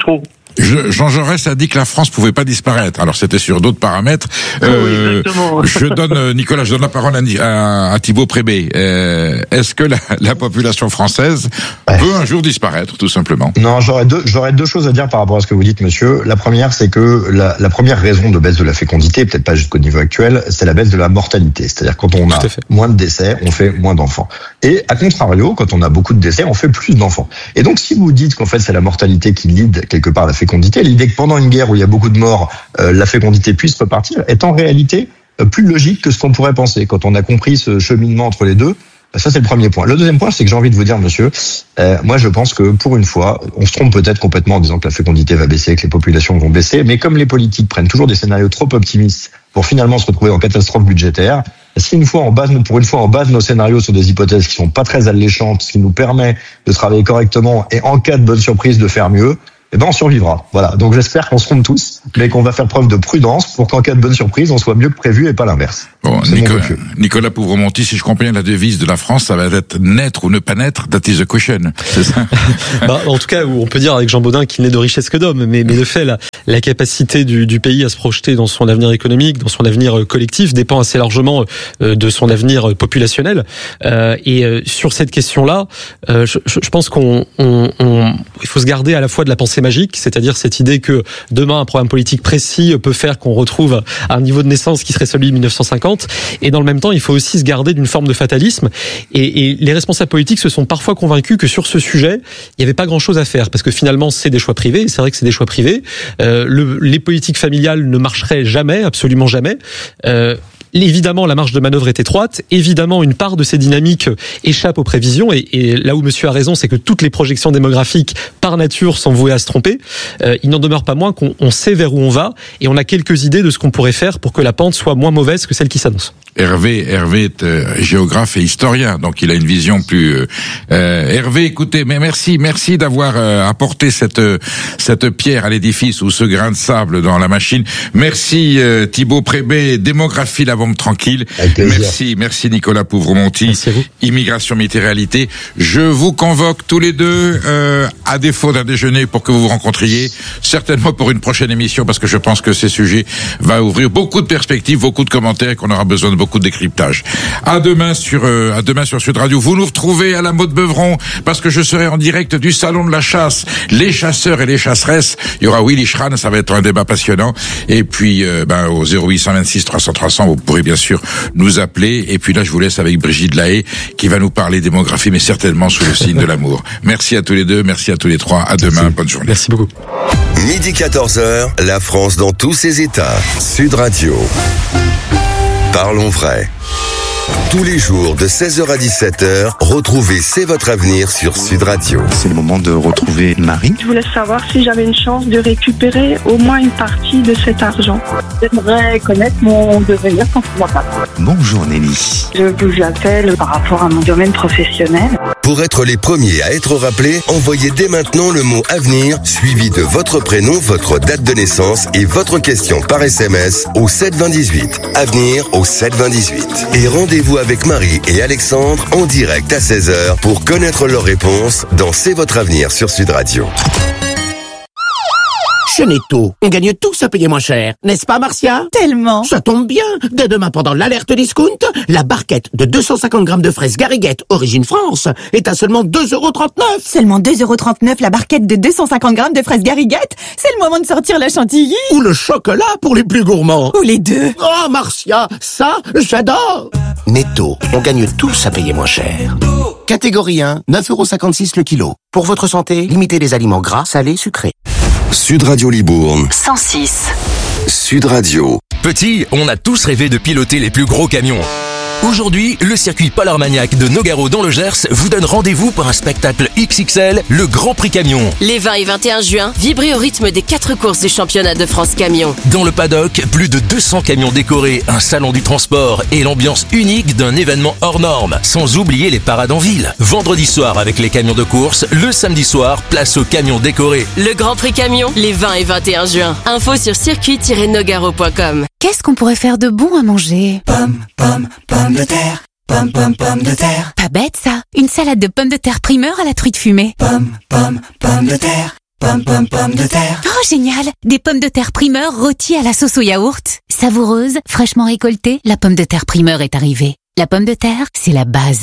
Je, Jean Jaurès a dit que la France pouvait pas disparaître. Alors c'était sur d'autres paramètres. Euh, oui, je donne Nicolas, je donne la parole à, à, à Thibaut Prébé. Euh, est-ce que la, la population française ouais. peut un jour disparaître, tout simplement? Non, j'aurais deux, j'aurais deux choses à dire par rapport à ce que vous dites, monsieur. La première, c'est que la, la première raison de baisse de la fécondité, peut-être pas jusqu'au niveau actuel, c'est la baisse de la mortalité. C'est-à-dire quand on a moins de décès, on fait moins d'enfants. Et à contrario, quand on a beaucoup de décès, on fait plus d'enfants. Et donc si vous dites qu'en fait c'est la mortalité qui lead quelque part la fécondité, l'idée que pendant une guerre où il y a beaucoup de morts, euh, la fécondité puisse repartir, est en réalité euh, plus logique que ce qu'on pourrait penser. Quand on a compris ce cheminement entre les deux, bah, ça c'est le premier point. Le deuxième point, c'est que j'ai envie de vous dire, monsieur, euh, moi je pense que pour une fois, on se trompe peut-être complètement en disant que la fécondité va baisser, que les populations vont baisser, mais comme les politiques prennent toujours des scénarios trop optimistes pour finalement se retrouver en catastrophe budgétaire, si une fois on base, pour une fois on base nos scénarios sur des hypothèses qui sont pas très alléchantes, ce qui nous permet de travailler correctement et en cas de bonne surprise de faire mieux, eh ben on survivra. Voilà. Donc j'espère qu'on se trompe tous, mais qu'on va faire preuve de prudence pour qu'en cas de bonne surprise, on soit mieux que prévu et pas l'inverse. Bon, Nicolas, Nicolas Pouvremonti, si je comprends bien, la devise de la France, ça va être naître ou ne pas naître, that is the question. C'est ça? bah, en tout cas, on peut dire avec Jean Baudin qu'il n'est de richesse que d'homme, mais, mais de fait, la, la capacité du, du pays à se projeter dans son avenir économique, dans son avenir collectif, dépend assez largement euh, de son avenir populationnel. Euh, et euh, sur cette question-là, euh, je, je pense qu'on, on, on, il faut se garder à la fois de la pensée magique, c'est-à-dire cette idée que demain un programme politique précis peut faire qu'on retrouve un niveau de naissance qui serait celui de mille neuf cent cinquante, et dans le même temps il faut aussi se garder d'une forme de fatalisme, et, et les responsables politiques se sont parfois convaincus que sur ce sujet il n'y avait pas grand-chose à faire, parce que finalement c'est des choix privés, et c'est vrai que c'est des choix privés, euh, le, les politiques familiales ne marcheraient jamais, absolument jamais. euh, Évidemment, la marge de manœuvre est étroite. Évidemment, une part de ces dynamiques échappe aux prévisions. Et, et là où monsieur a raison, c'est que toutes les projections démographiques, par nature, sont vouées à se tromper. Euh, il n'en demeure pas moins qu'on on sait vers où on va. Et on a quelques idées de ce qu'on pourrait faire pour que la pente soit moins mauvaise que celle qui s'annonce. Hervé, Hervé est euh, géographe et historien, donc il a une vision plus. Euh, euh, Hervé, écoutez, mais merci, merci d'avoir euh, apporté cette euh, cette pierre à l'édifice ou ce grain de sable dans la machine. Merci euh, Thibaut Prébé, démographie la bombe tranquille. Merci, merci Nicolas Pouvremonti, immigration météoralité. Je vous convoque tous les deux euh, à défaut d'un déjeuner pour que vous vous rencontriez, certainement pour une prochaine émission, parce que je pense que ces sujets vont ouvrir beaucoup de perspectives, beaucoup de commentaires, et qu'on aura besoin de beaucoup de décryptage. À demain sur euh, à demain sur Sud Radio. Vous nous retrouvez à la Motte Beuvron parce que je serai en direct du salon de la chasse. Les chasseurs et les chasseresses. Il y aura Willy Schran, ça va être un débat passionnant. Et puis euh, ben au zéro huit cent vingt-six trois cents trois cents, vous pourrez bien sûr nous appeler. Et puis là, je vous laisse avec Brigitte Lahaye qui va nous parler démographie, mais certainement sous le signe de l'amour. Merci à tous les deux, merci à tous les trois. À demain, merci. Bonne journée. Merci beaucoup. Midi quatorze heures, la France dans tous ses états. Sud Radio. Parlons vrai. Tous les jours de seize heures à dix-sept heures, retrouvez C'est votre avenir sur Sud Radio. C'est le moment de retrouver Marie. Je voulais savoir si j'avais une chance de récupérer au moins une partie de cet argent. J'aimerais connaître mon devenir sentimental. Bonjour Nelly. Je vous appelle par rapport à mon domaine professionnel. Pour être les premiers à être rappelés, envoyez dès maintenant le mot avenir suivi de votre prénom, votre date de naissance et votre question par S M S au sept vingt dix-huit. Avenir au sept vingt dix-huit. Et rendez-vous avec Marie et Alexandre en direct à seize heures pour connaître leurs réponses dans C'est votre avenir sur Sud Radio. Chez Netto, on gagne tous à payer moins cher. N'est-ce pas, Marcia? Tellement. Ça tombe bien. Dès demain, pendant l'alerte discount, la barquette de deux cent cinquante grammes de fraises Garriguette, origine France, est à seulement deux euros trente-neuf. Seulement deux euros trente-neuf la barquette de deux cent cinquante grammes de fraises Garriguette? C'est le moment de sortir la chantilly. Ou le chocolat pour les plus gourmands. Ou les deux. Oh, Marcia, ça, j'adore. Netto, on gagne tous à payer moins cher. Catégorie un, neuf euros cinquante-six le kilo. Pour votre santé, limitez les aliments gras, salés, sucrés. Sud Radio Libourne. cent six. Sud Radio. Petit, on a tous rêvé de piloter les plus gros camions. Aujourd'hui, le circuit Paul Armagnac de Nogaro dans le Gers vous donne rendez-vous pour un spectacle X X L, le Grand Prix Camion. Les vingt et vingt et un juin, vibrez au rythme des quatre courses du championnat de France Camion. Dans le paddock, plus de deux cents camions décorés, un salon du transport et l'ambiance unique d'un événement hors norme. Sans oublier les parades en ville. Vendredi soir avec les camions de course, le samedi soir, place aux camions décorés. Le Grand Prix Camion, les vingt et vingt et un juin. Info sur circuit tiret nogaro point com. Qu'est-ce qu'on pourrait faire de bon à manger? Pomme, pomme, pomme de terre. Pomme, pomme, pomme de terre. Pas bête ça. Une salade de pommes de terre primeur à la truite fumée. Pomme, pomme, pomme de terre. Pomme, pomme, pomme de terre. Oh, génial! Des pommes de terre primeur rôties à la sauce au yaourt. Savoureuse, fraîchement récoltée, la pomme de terre primeur est arrivée. La pomme de terre, c'est la base.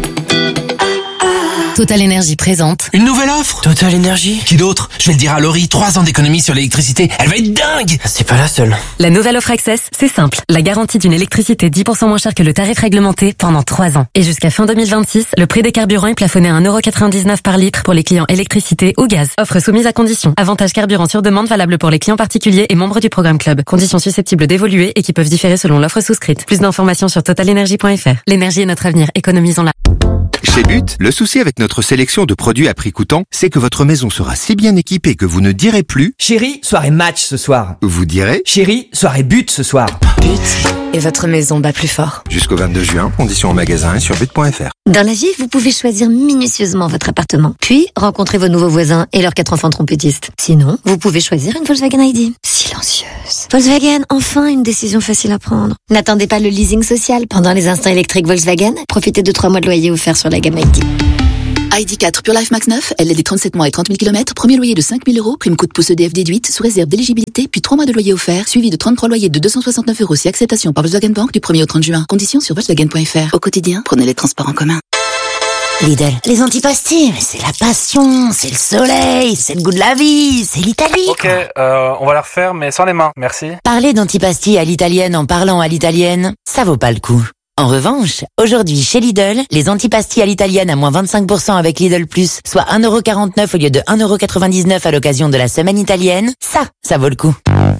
Total Énergie présente. Une nouvelle offre Total Énergie. Qui d'autre? Je vais le dire à Laurie, trois ans d'économie sur l'électricité, elle va être dingue. C'est pas la seule. La nouvelle offre Access, c'est simple. La garantie d'une électricité dix pour cent moins chère que le tarif réglementé pendant trois ans. Et jusqu'à fin deux mille vingt-six, le prix des carburants est plafonné à un euro quatre-vingt-dix-neuf par litre pour les clients électricité ou gaz. Offre soumise à conditions. Avantage carburant sur demande valable pour les clients particuliers et membres du programme Club. Conditions susceptibles d'évoluer et qui peuvent différer selon l'offre souscrite. Plus d'informations sur total énergie point f r. L'énergie est notre avenir, économisons-la. Chez But, le souci avec notre sélection de produits à prix coûtant, c'est que votre maison sera si bien équipée que vous ne direz plus « Chérie, soirée match ce soir ». Vous direz « Chérie, soirée but ce soir ». But. Et votre maison bat plus fort. Jusqu'au vingt-deux juin, conditions en magasin et sur but point f r. Dans la vie, vous pouvez choisir minutieusement votre appartement, puis rencontrer vos nouveaux voisins et leurs quatre enfants trompettistes. Sinon, vous pouvez choisir une Volkswagen I D. Silencieuse. Volkswagen, enfin une décision facile à prendre. N'attendez pas le leasing social. Pendant les instants électriques Volkswagen, profitez de trois mois de loyer offerts sur la gamme I D. I D quatre Pure Life Max neuf, L L D trente-sept mois et trente mille kilomètres, premier loyer de cinq mille euros, prime coup de pouce E D F déduite, sous réserve d'éligibilité, puis trois mois de loyer offert, suivi de trente-trois loyers de deux cent soixante-neuf euros si acceptation par Volkswagen Bank du premier au trente juin. Conditions sur Volkswagen point f r. Au quotidien, prenez les transports en commun. Lidl, les antipastilles, c'est la passion, c'est le soleil, c'est le goût de la vie, c'est l'Italie. Ok, euh, on va la refaire, mais sans les mains, merci. Parler d'antipastilles à l'italienne en parlant à l'italienne, ça vaut pas le coup. En revanche, aujourd'hui chez Lidl, les antipastilles à l'italienne à moins vingt-cinq pour cent avec Lidl Plus, soit un euro quarante-neuf au lieu de un euro quatre-vingt-dix-neuf à l'occasion de la semaine italienne, ça, ça vaut le coup.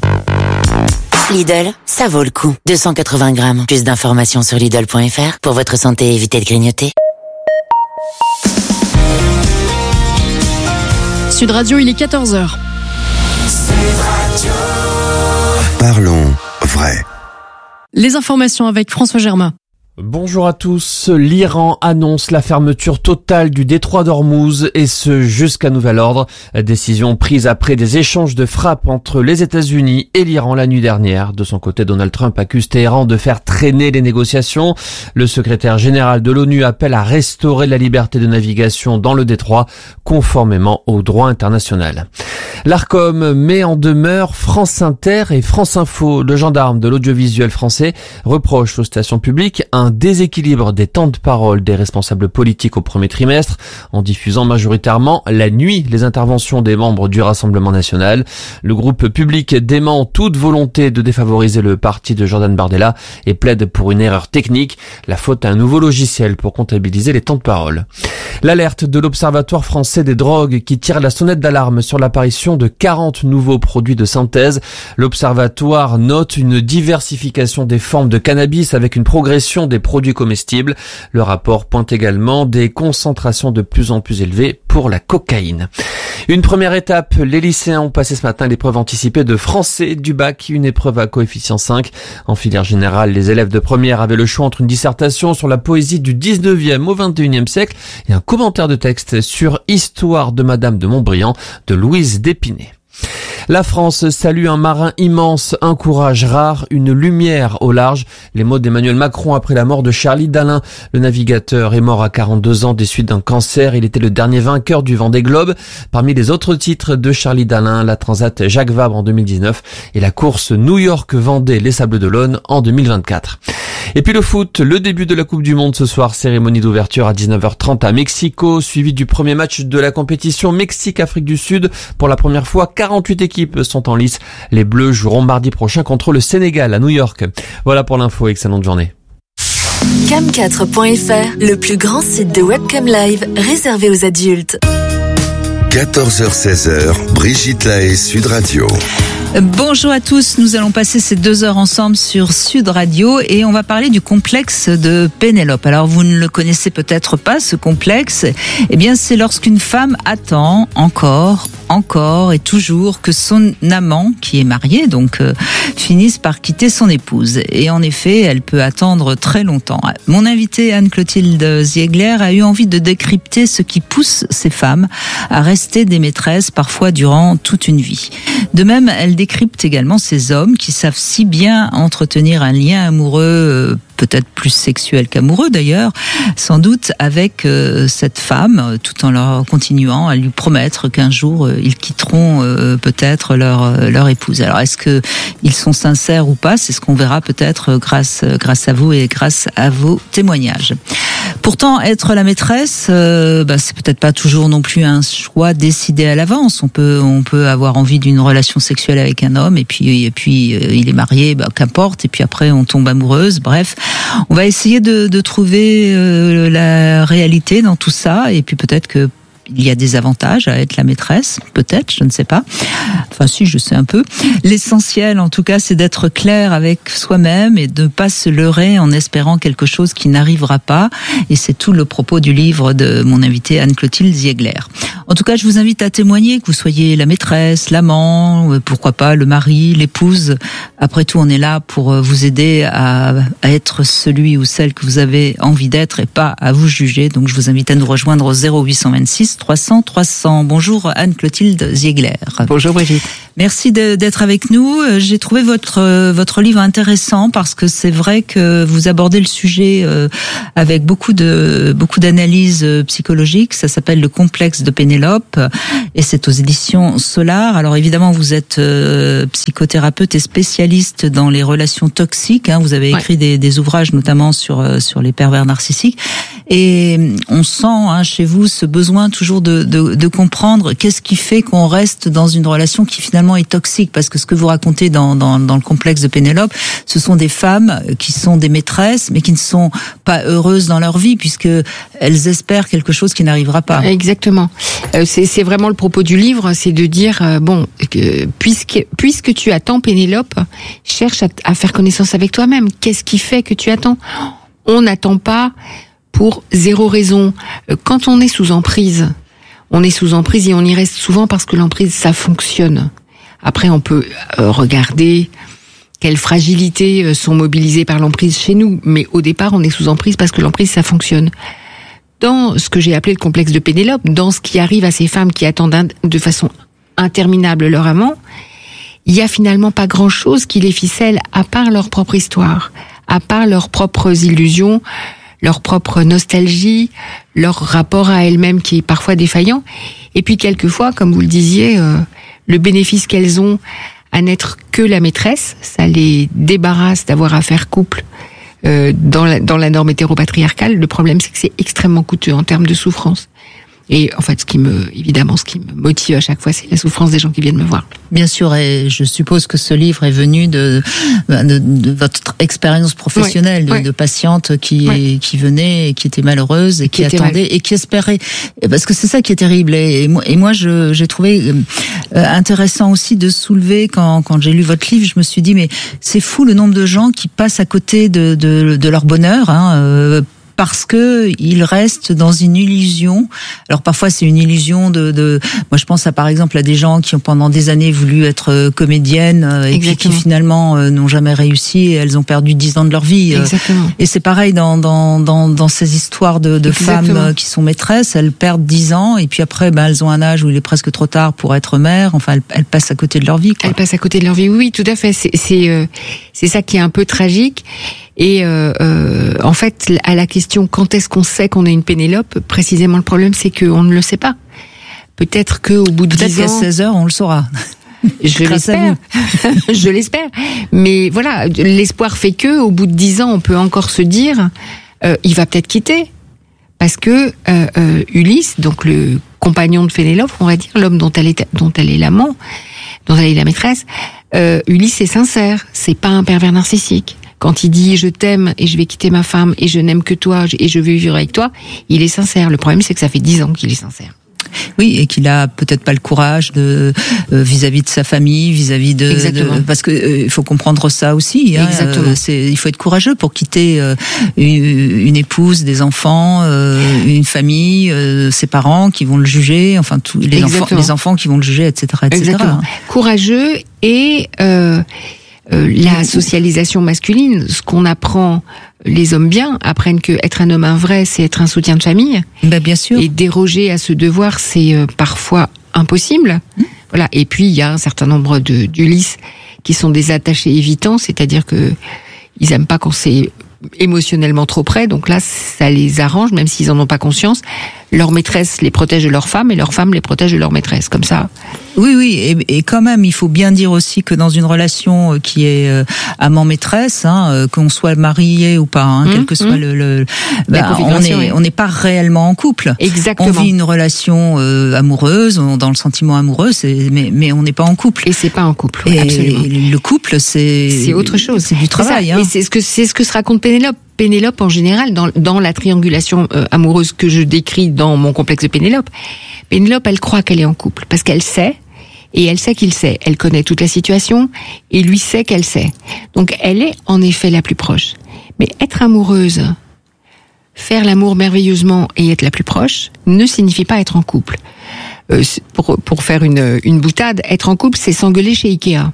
Lidl, ça vaut le coup. deux cent quatre-vingts grammes. Plus d'informations sur Lidl point f r. Pour votre santé, évitez de grignoter. Sud Radio, il est quatorze heures. Parlons vrai. Les informations avec François Germain. Bonjour à tous. L'Iran annonce la fermeture totale du détroit d'Ormuz et ce jusqu'à nouvel ordre. Décision prise après des échanges de frappes entre les États-Unis et l'Iran la nuit dernière. De son côté, Donald Trump accuse Téhéran de faire traîner les négociations. Le secrétaire général de l'ONU appelle à restaurer la liberté de navigation dans le détroit conformément au droit international. L'Arcom met en demeure France Inter et France Info. Le gendarme de l'audiovisuel français reproche aux stations publiques un déséquilibre des temps de parole des responsables politiques au premier trimestre, en diffusant majoritairement la nuit les interventions des membres du Rassemblement national. Le groupe public dément toute volonté de défavoriser le parti de Jordan Bardella et plaide pour une erreur technique, la faute à un nouveau logiciel pour comptabiliser les temps de parole. L'alerte de l'Observatoire français des drogues qui tire la sonnette d'alarme sur l'apparition de quarante nouveaux produits de synthèse. L'Observatoire note une diversification des formes de cannabis avec une progression des produits comestibles. Le rapport pointe également des concentrations de plus en plus élevées pour la cocaïne. Une première étape, les lycéens ont passé ce matin l'épreuve anticipée de français du bac, une épreuve à coefficient cinq. En filière générale, les élèves de première avaient le choix entre une dissertation sur la poésie du dix-neuvième au vingt et unième siècle et un commentaire de texte sur Histoire de Madame de Montbriand de Louise d'Épinay. La France salue un marin immense, un courage rare, une lumière au large. Les mots d'Emmanuel Macron après la mort de Charlie Dalin. Le navigateur est mort à quarante-deux ans des suites d'un cancer. Il était le dernier vainqueur du Vendée Globe. Parmi les autres titres de Charlie Dalin, la Transat Jacques Vabre en deux mille dix-neuf et la course New York-Vendée les Sables d'Olonne en deux mille vingt-quatre. Et puis le foot, le début de la Coupe du Monde ce soir, cérémonie d'ouverture à dix-neuf heures trente à Mexico, suivi du premier match de la compétition Mexique-Afrique du Sud. Pour la première fois, quarante-huit équipes sont en lice. Les Bleus joueront mardi prochain contre le Sénégal à New York. Voilà pour l'info, excellente journée. cam quatre point f r, le plus grand site de webcam live réservé aux adultes. quatorze heures seize, Brigitte Lahaie, Sud Radio. Bonjour à tous, nous allons passer ces deux heures ensemble sur Sud Radio et on va parler du complexe de Pénélope. Alors vous ne le connaissez peut-être pas, ce complexe. Eh bien c'est lorsqu'une femme attend encore, encore et toujours que son amant, qui est marié, donc euh, finisse par quitter son épouse. Et en effet, elle peut attendre très longtemps. Mon invitée Anne-Clotilde Ziegler a eu envie de décrypter ce qui pousse ces femmes à rester des maîtresses parfois durant toute une vie. De même, elle décrypte également ces hommes qui savent si bien entretenir un lien amoureux, euh, peut-être plus sexuel qu'amoureux d'ailleurs, sans doute avec euh, cette femme, tout en leur continuant à lui promettre qu'un jour euh, ils quitteront euh, peut-être leur leur épouse. Alors est-ce que ils sont sincères ou pas? C'est ce qu'on verra peut-être grâce grâce à vous et grâce à vos témoignages. Pourtant, être la maîtresse, euh, bah, c'est peut-être pas toujours non plus un choix décidé à l'avance. On peut on peut avoir envie d'une relation sexuelle avec un homme et puis et puis euh, il est marié, bah, qu'importe. Et puis après on tombe amoureuse. Bref, on va essayer de, de trouver euh, la réalité dans tout ça et puis peut-être que il y a des avantages à être la maîtresse, peut-être, je ne sais pas. Enfin, si, je sais un peu. L'essentiel, en tout cas, c'est d'être clair avec soi-même et de ne pas se leurrer en espérant quelque chose qui n'arrivera pas. Et c'est tout le propos du livre de mon invitée Anne-Clotilde Ziegler. En tout cas, je vous invite à témoigner, que vous soyez la maîtresse, l'amant, pourquoi pas le mari, l'épouse. Après tout, on est là pour vous aider à, à être celui ou celle que vous avez envie d'être et pas à vous juger. Donc, je vous invite à nous rejoindre au zéro huit cent vingt-six trois cents trois cents. Bonjour Anne-Clotilde Ziegler. Bonjour Brigitte. Merci de, d'être avec nous. J'ai trouvé votre votre livre intéressant parce que c'est vrai que vous abordez le sujet avec beaucoup de beaucoup d'analyses psychologiques. Ça s'appelle Le complexe de Pénélope et c'est aux éditions Solar. Alors évidemment, vous êtes psychothérapeute et spécialiste dans les relations toxiques. Vous avez écrit ouais. des, des ouvrages notamment sur sur les pervers narcissiques et on sent hein, chez vous ce besoin toujours de, de, de comprendre qu'est-ce qui fait qu'on reste dans une relation qui finalement est toxique, parce que ce que vous racontez dans, dans, dans le complexe de Pénélope, ce sont des femmes qui sont des maîtresses, mais qui ne sont pas heureuses dans leur vie, puisque elles espèrent quelque chose qui n'arrivera pas. Exactement. Euh, c'est, c'est vraiment le propos du livre, c'est de dire, euh, bon, que, puisque, puisque tu attends Pénélope, cherche à, à faire connaissance avec toi-même. Qu'est-ce qui fait que tu attends? On n'attend pas pour zéro raison. Quand on est sous emprise, on est sous emprise et on y reste souvent parce que l'emprise, ça fonctionne. Après, on peut regarder quelles fragilités sont mobilisées par l'emprise chez nous, mais au départ, on est sous emprise parce que l'emprise, ça fonctionne. Dans ce que j'ai appelé le complexe de Pénélope, dans ce qui arrive à ces femmes qui attendent de façon interminable leur amant, il y a finalement pas grand-chose qui les ficelle à part leur propre histoire, à part leurs propres illusions, leur propre nostalgie, leur rapport à elles-mêmes qui est parfois défaillant. Et puis quelquefois, comme vous le disiez, euh, le bénéfice qu'elles ont à n'être que la maîtresse, ça les débarrasse d'avoir à faire couple euh, dans, la, dans la norme hétéropatriarcale. Le problème, c'est que c'est extrêmement coûteux en termes de souffrance. Et en fait, ce qui me, évidemment, ce qui me motive à chaque fois, c'est la souffrance des gens qui viennent me voir. Bien sûr, et je suppose que ce livre est venu de, de, de votre expérience professionnelle, oui, de, oui. de patientes qui, oui. qui venaient, et qui étaient malheureuses et qui, qui attendaient mal. et qui espéraient. Parce que c'est ça qui est terrible. Et, et moi, et moi je, j'ai trouvé euh, intéressant aussi de soulever, quand, quand j'ai lu votre livre, je me suis dit, mais c'est fou le nombre de gens qui passent à côté de, de, de leur bonheur, hein, euh, parce que ils restent dans une illusion. Alors parfois c'est une illusion de, de, moi je pense à par exemple à des gens qui ont pendant des années voulu être comédiennes et puis qui finalement euh, n'ont jamais réussi et elles ont perdu dix ans de leur vie. Exactement. Et c'est pareil dans dans dans dans ces histoires de, de femmes qui sont maîtresses, elles perdent dix ans et puis après ben elles ont un âge où il est presque trop tard pour être mère. Enfin elles, elles passent à côté de leur vie, quoi. Elles passent à côté de leur vie. Oui, tout à fait. C'est c'est euh, c'est ça qui est un peu tragique. Et euh, euh, en fait, à la question quand est-ce qu'on sait qu'on est une Pénélope, précisément le problème c'est qu'on ne le sait pas. Peut-être que au bout de Peut-être dix ans, qu'à seize heures on le saura. Je l'espère. Je l'espère. Mais voilà, l'espoir fait que au bout de dix ans, on peut encore se dire, euh, il va peut-être quitter, parce que euh, euh, Ulysse, donc le compagnon de Pénélope, on va dire l'homme dont elle est dont elle est l'amant, dont elle est la maîtresse, euh, Ulysse est sincère. C'est pas un pervers narcissique. Quand il dit « je t'aime et je vais quitter ma femme et je n'aime que toi et je veux vivre avec toi », il est sincère. Le problème, c'est que ça fait dix ans qu'il est sincère. Oui, et qu'il a peut-être pas le courage de euh, vis-à-vis de sa famille, vis-à-vis de, Exactement. de parce que euh, il faut comprendre ça aussi. Hein, Exactement. Euh, c'est, il faut être courageux pour quitter euh, une, une épouse, des enfants, euh, une famille, euh, ses parents qui vont le juger, enfin tous les enfants, les enfants qui vont le juger, et cetera, et cetera. Exactement. Courageux et euh, Euh, la socialisation masculine, ce qu'on apprend, les hommes bien apprennent que être un homme un vrai, c'est être un soutien de famille. Ben bien sûr. Et déroger à ce devoir, c'est euh, parfois impossible. Mmh. Voilà. Et puis il y a un certain nombre de d'Ulysse qui sont des attachés évitants, c'est-à-dire que ils aiment pas quand c'est émotionnellement trop près. Donc là, ça les arrange, même s'ils en ont pas conscience. leur maîtresse les protège de leur femme et leur femme les protège de leur maîtresse, comme ça. Oui, oui, et, et quand même, il faut bien dire aussi que dans une relation qui est euh, amant-maîtresse, hein, euh, qu'on soit marié ou pas, hein, mmh, quel que soit mmh. le, le bah, on est, oui. on n'est pas réellement en couple. Exactement. On vit une relation euh, amoureuse, on, dans le sentiment amoureux, c'est, mais, mais on n'est pas en couple. Et c'est pas en couple, et, absolument. Et le couple, c'est c'est autre chose, c'est du travail. C'est hein. Et c'est ce que c'est ce que se raconte Pénélope. Pénélope, en général, dans, dans la triangulation euh, amoureuse que je décris dans mon complexe de Pénélope, Pénélope, elle croit qu'elle est en couple parce qu'elle sait. Et elle sait qu'il sait. Elle connaît toute la situation et lui sait qu'elle sait. Donc elle est en effet la plus proche. Mais être amoureuse, faire l'amour merveilleusement et être la plus proche, ne signifie pas être en couple. Euh, pour, pour faire une, une boutade, être en couple, c'est s'engueuler chez Ikea.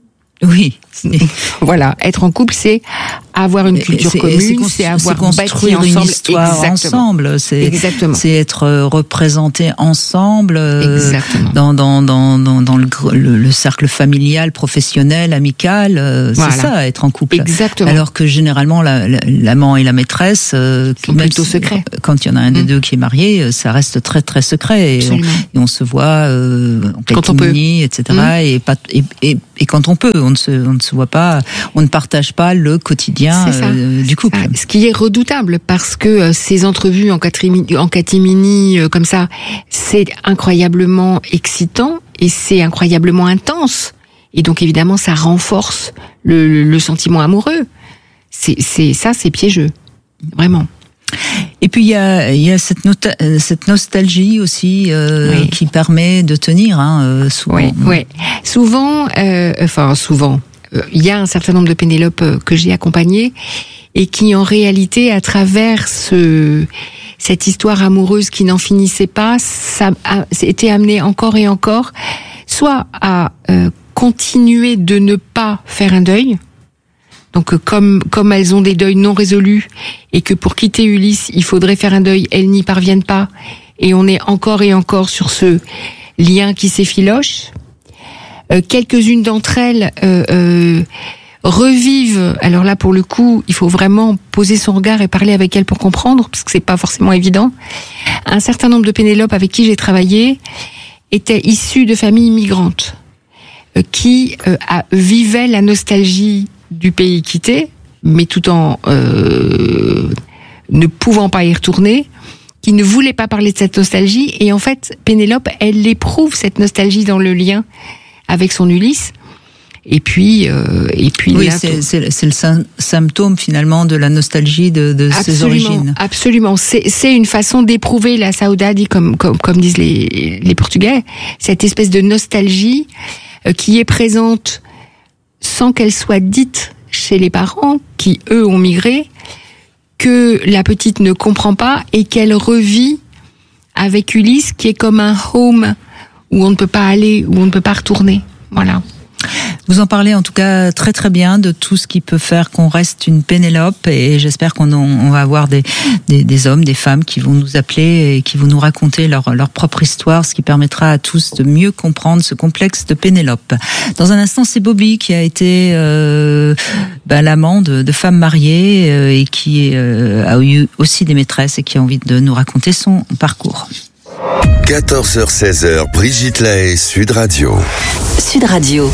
Oui. Voilà, être en couple, c'est avoir une culture c'est, commune, c'est, c'est avoir c'est construire bâti une ensemble. histoire Exactement. ensemble. C'est, Exactement. c'est être représenté ensemble Exactement. dans dans dans dans, dans le, le, le cercle familial, professionnel, amical. C'est voilà. Ça, être en couple. Exactement. Alors que généralement, la, la, l'amant et la maîtresse, euh, sont plutôt secrets. Quand il y en a un des mmh. deux qui est marié, ça reste très très secret. Et on, et on se voit euh, en catimini, et cetera. Mmh. Et, pas, et, et, et quand on peut, on ne se on ne se voit pas, on ne partage pas le quotidien euh, du couple. Ce qui est redoutable parce que euh, ces entrevues en catimini, en catimini euh, comme ça, c'est incroyablement excitant et c'est incroyablement intense. Et donc évidemment, ça renforce le, le, le sentiment amoureux. C'est, c'est ça, c'est piégeux, vraiment. Et puis il y a, il y a cette, nota- cette nostalgie aussi euh, oui. qui permet de tenir. Hein, souvent. Oui, oui. Souvent, euh, enfin souvent, il euh, y a un certain nombre de Pénélope euh, que j'ai accompagnées et qui, en réalité, à travers ce cette histoire amoureuse qui n'en finissait pas, ça a été amené encore et encore, soit à euh, continuer de ne pas faire un deuil. Donc comme comme elles ont des deuils non résolus et que pour quitter Ulysse, il faudrait faire un deuil, elles n'y parviennent pas et on est encore et encore sur ce lien qui s'effiloche. Euh, quelques-unes d'entre elles euh, euh, revivent. Alors là, pour le coup, il faut vraiment poser son regard et parler avec elles pour comprendre, parce que c'est pas forcément évident. Un certain nombre de Pénélope avec qui j'ai travaillé étaient issues de familles immigrantes euh, qui euh, a, vivaient la nostalgie du pays quitté, mais tout en euh, ne pouvant pas y retourner, qui ne voulaient pas parler de cette nostalgie. Et en fait, Pénélope, elle éprouve cette nostalgie dans le lien avec son Ulysse. Et puis, euh, et puis oui, là, c'est, c'est, c'est le sy- symptôme finalement de la nostalgie de, de ses origines. Absolument, c'est, c'est une façon d'éprouver la saudade, comme, comme, comme disent les, les Portugais, cette espèce de nostalgie euh, qui est présente sans qu'elle soit dite chez les parents, qui eux ont migré, que la petite ne comprend pas et qu'elle revit avec Ulysse, qui est comme un home où on ne peut pas aller, où on ne peut pas retourner. Voilà. Vous en parlez en tout cas très très bien de tout ce qui peut faire qu'on reste une Pénélope, et j'espère qu'on on va avoir des, des, des hommes, des femmes qui vont nous appeler et qui vont nous raconter leur, leur propre histoire, ce qui permettra à tous de mieux comprendre ce complexe de Pénélope. Dans un instant, c'est Bobby qui a été euh, bah, l'amant de, de femmes mariées euh, et qui euh, a eu aussi des maîtresses et qui a envie de nous raconter son parcours. quatorze heures seize heures, Brigitte Lahaie, Sud Radio. Sud Radio.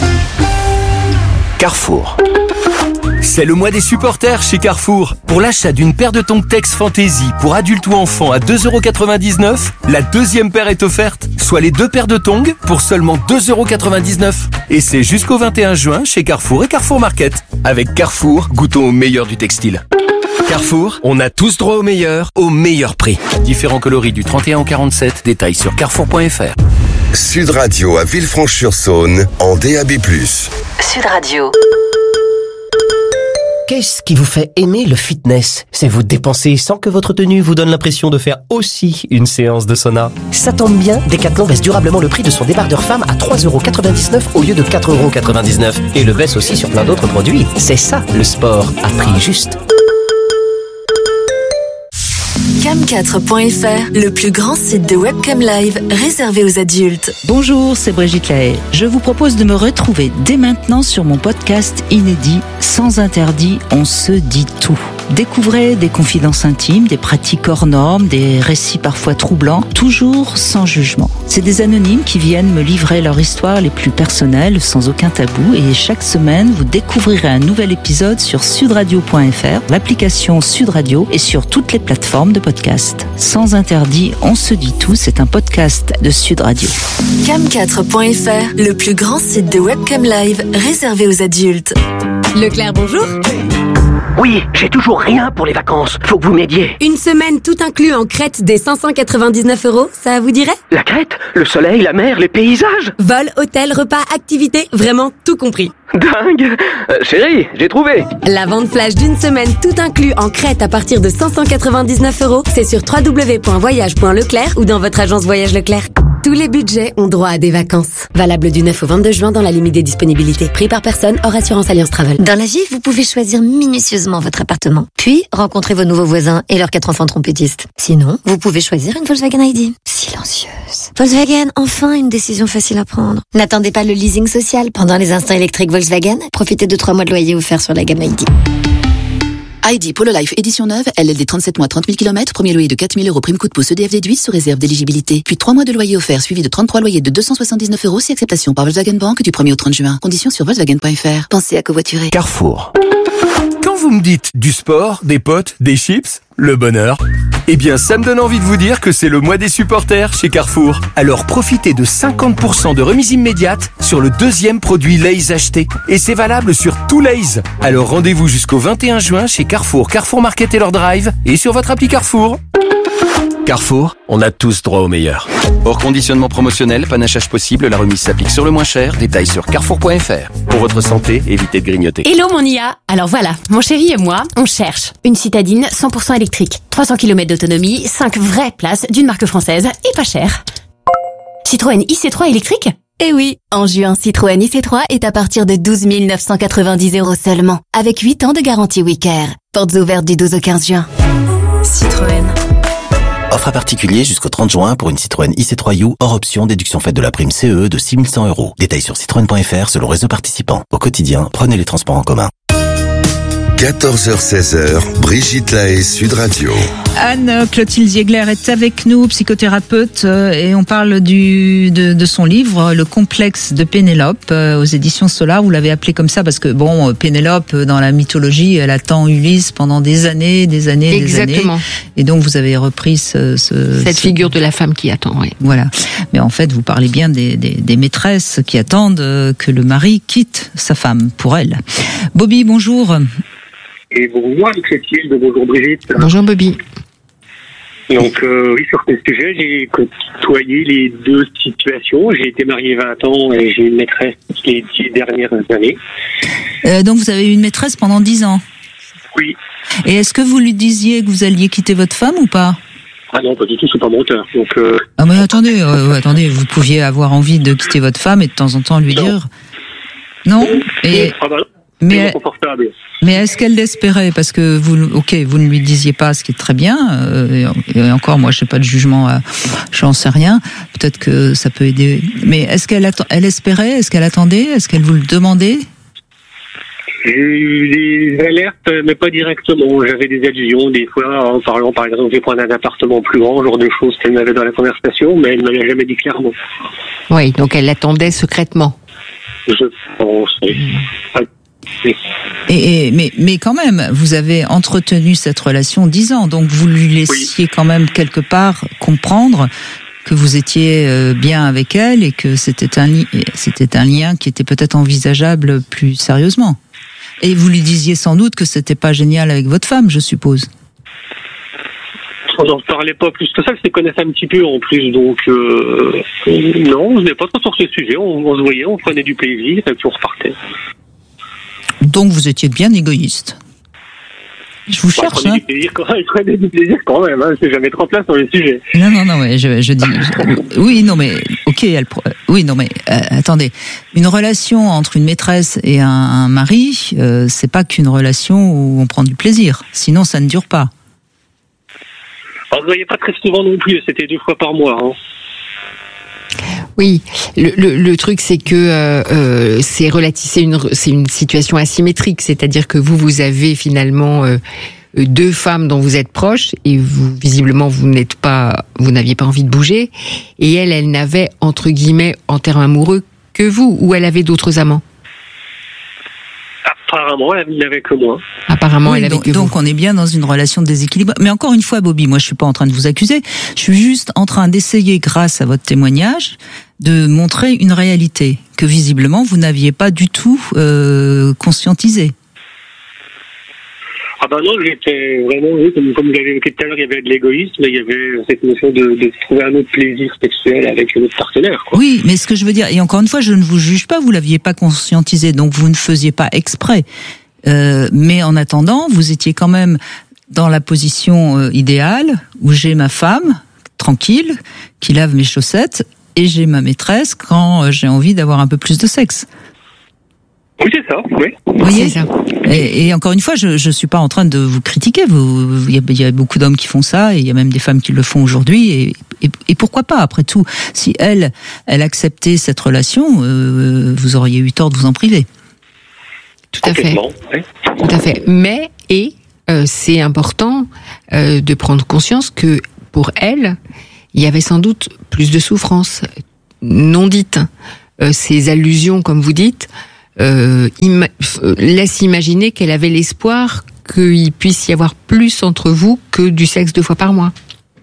Carrefour. C'est le mois des supporters chez Carrefour. Pour l'achat d'une paire de tongs Tex Fantasy pour adultes ou enfants à deux euros quatre-vingt-dix-neuf, la deuxième paire est offerte, soit les deux paires de tongs pour seulement deux euros quatre-vingt-dix-neuf. Et c'est jusqu'au vingt et un juin chez Carrefour et Carrefour Market. Avec Carrefour, goûtons au meilleur du textile. Carrefour, on a tous droit au meilleur, au meilleur prix. Différents coloris du trente et un au quarante-sept, détails sur carrefour point f r. Sud Radio à Villefranche-sur-Saône, en D A B plus. Sud Radio. Qu'est-ce qui vous fait aimer le fitness ? C'est vous dépenser sans que votre tenue vous donne l'impression de faire aussi une séance de sauna. Ça tombe bien, Decathlon baisse durablement le prix de son débardeur femme à trois euros quatre-vingt-dix-neuf au lieu de quatre euros quatre-vingt-dix-neuf. Et le baisse aussi sur plein d'autres produits. C'est ça, le sport à prix juste. cam quatre point f r, le plus grand site de webcam live réservé aux adultes. Bonjour, c'est Brigitte Lahaie. Je vous propose de me retrouver dès maintenant sur mon podcast inédit Sans interdit, on se dit tout. Découvrez des confidences intimes, des pratiques hors normes, des récits parfois troublants, toujours sans jugement. C'est des anonymes qui viennent me livrer leur histoire les plus personnelles, sans aucun tabou. Et chaque semaine, vous découvrirez un nouvel épisode sur sudradio point f r, l'application Sud Radio et sur toutes les plateformes de podcast. Sans interdit, on se dit tout, c'est un podcast de Sud Radio. cam quatre point f r, le plus grand site de webcam live réservé aux adultes. Leclerc, bonjour. Oui, j'ai toujours rien pour les vacances. Faut que vous m'aidiez. Une semaine tout inclus en Crète des cinq cent quatre-vingt-dix-neuf euros, ça vous dirait? La Crète, le soleil, la mer, les paysages. Vol, hôtel, repas, activités, vraiment tout compris. Dingue. euh, Chérie, j'ai trouvé. La vente flash d'une semaine tout inclus en Crète à partir de cinq cent quatre-vingt-dix-neuf euros, c'est sur w w w point voyage point leclerc ou dans votre agence Voyage Leclerc. Tous les budgets ont droit à des vacances. Valable du neuf au vingt-deux juin dans la limite des disponibilités. Prix par personne, hors assurance Alliance Travel. Dans la vie, vous pouvez choisir minutieusement votre appartement. Puis, rencontrer vos nouveaux voisins et leurs quatre enfants trompettistes. Sinon, vous pouvez choisir une Volkswagen I D. Silencieuse. Volkswagen, enfin une décision facile à prendre. N'attendez pas le leasing social pendant les instants électriques Volkswagen. Profitez de trois mois de loyer offerts sur la gamme I D. I D Polo Life édition neuve, L L D trente-sept mois, trente mille kilomètres, premier loyer de quatre mille euros, prime coup de pouce E D F déduit sous réserve d'éligibilité. Puis trois mois de loyer offert suivi de trente-trois loyers de deux cent soixante-dix-neuf euros si acceptation par Volkswagen Bank du premier au trente juin. Conditions sur volkswagen point f r. Pensez à covoiturer. Carrefour. Quand vous me dites du sport, des potes, des chips, le bonheur, eh bien ça me donne envie de vous dire que c'est le mois des supporters chez Carrefour. Alors profitez de cinquante pour cent de remise immédiate sur le deuxième produit Lay's acheté. Et c'est valable sur tout Lay's. Alors rendez-vous jusqu'au vingt et un juin chez Carrefour, Carrefour Market et leur drive et sur votre appli Carrefour. Carrefour, on a tous droit au meilleur. Hors conditionnement promotionnel, panachage possible, la remise s'applique sur le moins cher. Détails sur carrefour point f r. Pour votre santé, évitez de grignoter. Hello mon I A. Alors voilà, mon chéri et moi, on cherche une citadine cent pour cent électrique, trois cents kilomètres d'autonomie, cinq vraies places d'une marque française et pas cher. Citroën I C trois électrique? Eh oui, en juin, Citroën I C trois est à partir de douze mille neuf cent quatre-vingt-dix euros seulement, avec huit ans de garantie Wicare. Portes ouvertes du douze au quinze juin. Citroën. Offre à particulier jusqu'au trente juin pour une Citroën I C trois U hors option déduction faite de la prime C E de six mille cent euros. Détails sur citroën point f r selon réseau participant. Au quotidien, prenez les transports en commun. quatorze heures seize, Brigitte Lahaie, Sud Radio. Anne-Clotilde Ziegler est avec nous, psychothérapeute, et on parle du, de, de son livre, Le complexe de Pénélope, aux éditions Solar. Vous l'avez appelé comme ça parce que, bon, Pénélope, dans la mythologie, elle attend Ulysse pendant des années, des années, Exactement. des années. Et donc, vous avez repris ce... ce Cette ce... figure de la femme qui attend, oui. Voilà. Mais en fait, vous parlez bien des, des, des maîtresses qui attendent que le mari quitte sa femme pour elle. Bobby, bonjour. Et bonjour Anne-Clotilde, bonjour Brigitte. Bonjour Bobby. Donc euh, oui, sur ce sujet, j'ai côtoyé les deux situations. J'ai été marié vingt ans et j'ai une maîtresse les dix dernières années. Euh, donc vous avez eu une maîtresse pendant dix ans? Oui. Et est-ce que vous lui disiez que vous alliez quitter votre femme ou pas? Ah non, pas du tout, c'est pas menteur. Donc, euh... Ah mais attendez, euh, attendez, vous pouviez avoir envie de quitter votre femme et de temps en temps lui non. dire... Non et... ah bah non. Mais, mais est-ce qu'elle l'espérait? Parce que vous, ok, vous ne lui disiez pas, ce qui est très bien. Euh, et encore, moi, je n'ai pas de jugement, à, j'en sais rien. Peut-être que ça peut aider. Mais est-ce qu'elle atta- elle espérait? Est-ce qu'elle attendait? Est-ce qu'elle vous le demandait? J'ai eu des alertes, mais pas directement. J'avais des allusions, des fois, en parlant, par exemple, des points d'un appartement plus grand, genre de choses qu'elle m'avait dans la conversation, mais elle ne m'avait jamais dit clairement. Oui, donc elle l'attendait secrètement. Je pense, oui. Et, et, mais, mais quand même, vous avez entretenu cette relation dix ans, donc vous lui laissiez oui. quand même quelque part comprendre que vous étiez bien avec elle et que c'était un, li- c'était un lien qui était peut-être envisageable plus sérieusement. Et vous lui disiez sans doute que c'était pas génial avec votre femme, je suppose. On n'en parlait pas plus que ça, je les connaissais un petit peu en plus, donc euh, non, on n'est pas trop sur ce sujet, on, on se voyait, on prenait du plaisir et puis on repartait. Donc vous étiez bien égoïste. Je vous bah, cherche, hein. Il prenait du plaisir quand même, hein. C'est jamais trop place sur les sujets. Non, non, non, ouais, je, je dis. Je, oui, non, mais ok, elle, oui, non, mais euh, attendez, une relation entre une maîtresse et un, un mari, euh, c'est pas qu'une relation où on prend du plaisir. Sinon, ça ne dure pas. On ne voyait pas très souvent non plus. C'était deux fois par mois. Hein. Oui, le, le, le truc c'est que euh, euh, c'est relatif, c'est une c'est une situation asymétrique, c'est-à-dire que vous vous avez finalement euh, deux femmes dont vous êtes proches et vous visiblement vous n'êtes pas, vous n'aviez pas envie de bouger. Et elle, elle n'avait entre guillemets en termes amoureux que vous, ou elle avait d'autres amants? Apparemment, elle n'avait que moi. Apparemment, Oui, elle avait donc, que vous. donc on est bien dans une relation déséquilibrée. Mais encore une fois, Bobby, moi je suis pas en train de vous accuser. Je suis juste en train d'essayer, grâce à votre témoignage, de montrer une réalité que visiblement vous n'aviez pas du tout euh, conscientisée. Ah ben non, j'étais vraiment, oui, comme, comme vous l'avez évoqué tout à l'heure, il y avait de l'égoïsme, il y avait cette notion de, de trouver un autre plaisir sexuel avec notre partenaire, quoi. Oui, mais ce que je veux dire, et encore une fois, je ne vous juge pas, vous l'aviez pas conscientisé, donc vous ne faisiez pas exprès. Euh, mais en attendant, vous étiez quand même dans la position euh, idéale où j'ai ma femme tranquille qui lave mes chaussettes et j'ai ma maîtresse quand euh, j'ai envie d'avoir un peu plus de sexe. Oui, c'est ça, oui. Vous voyez ça. Et, et encore une fois, je je suis pas en train de vous critiquer. Vous, il y a, il y a beaucoup d'hommes qui font ça, et il y a même des femmes qui le font aujourd'hui. Et, et, et pourquoi pas? Après tout, si elle, elle acceptait cette relation, euh, vous auriez eu tort de vous en priver. Tout à fait. Oui. Tout à fait. Mais et euh, c'est important euh, de prendre conscience que pour elle, il y avait sans doute plus de souffrance non dite. Euh, ces allusions, comme vous dites. Euh, ima- euh, laisse imaginer qu'elle avait l'espoir qu'il puisse y avoir plus entre vous que du sexe deux fois par mois.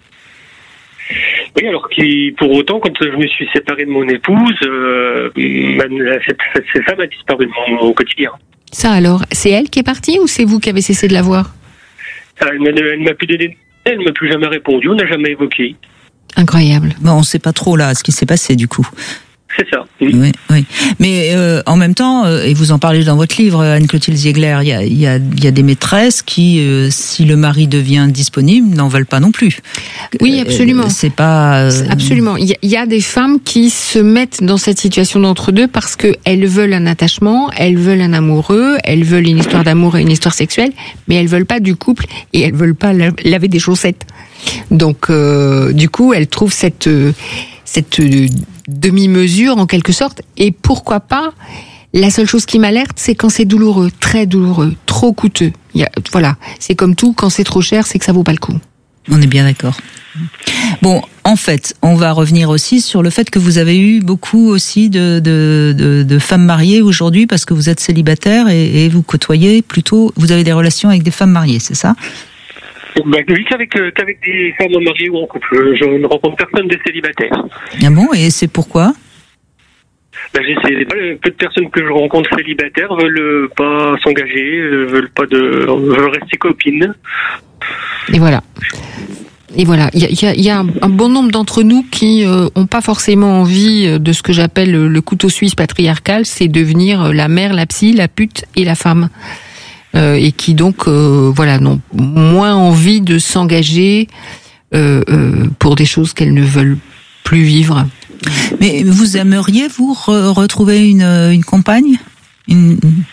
Oui, alors qui, pour autant, quand je me suis séparé de mon épouse, euh, ma- cette, cette, cette femme a disparu de mon, mon quotidien. Ça alors, c'est elle qui est partie ou c'est vous qui avez cessé de la voir? Elle m'a, elle m'a plus donné, elle m'a plus jamais répondu, on n'a jamais évoqué. Incroyable. Bon, on sait pas trop là ce qui s'est passé du coup. C'est ça. Oui, oui. oui. Mais euh, en même temps, euh, et vous en parlez dans votre livre, Anne-Clotilde Ziegler, il y a, il y a, il y a des maîtresses qui, euh, si le mari devient disponible, n'en veulent pas non plus. Oui, absolument. Euh, c'est pas. Euh... Absolument. Il y, a, il y a des femmes qui se mettent dans cette situation d'entre-deux parce que elles veulent un attachement, elles veulent un amoureux, elles veulent une histoire d'amour et une histoire sexuelle, mais elles veulent pas du couple et elles veulent pas laver des chaussettes. Donc, euh, du coup, elles trouvent cette euh, cette euh, demi-mesure en quelque sorte. Et pourquoi pas? La seule chose qui m'alerte, c'est quand c'est douloureux, très douloureux, trop coûteux. Il y a, voilà, c'est comme tout, quand c'est trop cher, c'est que ça vaut pas le coup. On est bien d'accord. Bon, en fait, on va revenir aussi sur le fait que vous avez eu beaucoup aussi de, de, de, de femmes mariées aujourd'hui parce que vous êtes célibataire et, et vous côtoyez plutôt, vous avez des relations avec des femmes mariées, c'est ça? Bah, oui, qu'avec, euh, qu'avec des femmes mariées ou en couple. Je ne rencontre personne de célibataire. Ah bon, et c'est pourquoi? Bah, j'essaie, peu de personnes que je rencontre célibataires veulent pas s'engager, veulent pas de, veulent rester copines. Et voilà. Et voilà, il y a, y a, y a un, un bon nombre d'entre nous qui euh, ont pas forcément envie de ce que j'appelle le, le couteau suisse patriarcal, c'est devenir la mère, la psy, la pute et la femme. Euh, et qui donc, euh, voilà, n'ont moins envie de s'engager euh, euh, pour des choses qu'elles ne veulent plus vivre. Mais vous aimeriez, vous, re- retrouver une, une compagne une...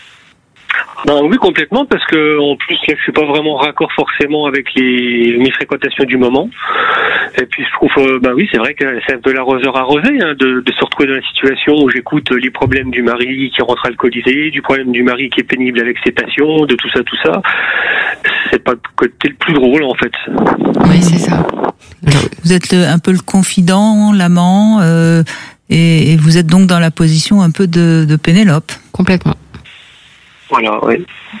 Ben oui, complètement, parce que en plus là, je suis pas vraiment raccord forcément avec les mes fréquentations du moment. Et puis je trouve, euh, ben oui, c'est vrai que c'est un peu l'arroseur arrosé hein, de, de se retrouver dans la situation où j'écoute les problèmes du mari qui rentre alcoolisé, du problème du mari qui est pénible avec ses passions, de tout ça, tout ça. C'est pas le côté le plus drôle en fait. Oui, c'est ça. Vous êtes le, un peu le confident, l'amant, euh, et, et vous êtes donc dans la position un peu de, de Pénélope. Complètement. Voilà, oui.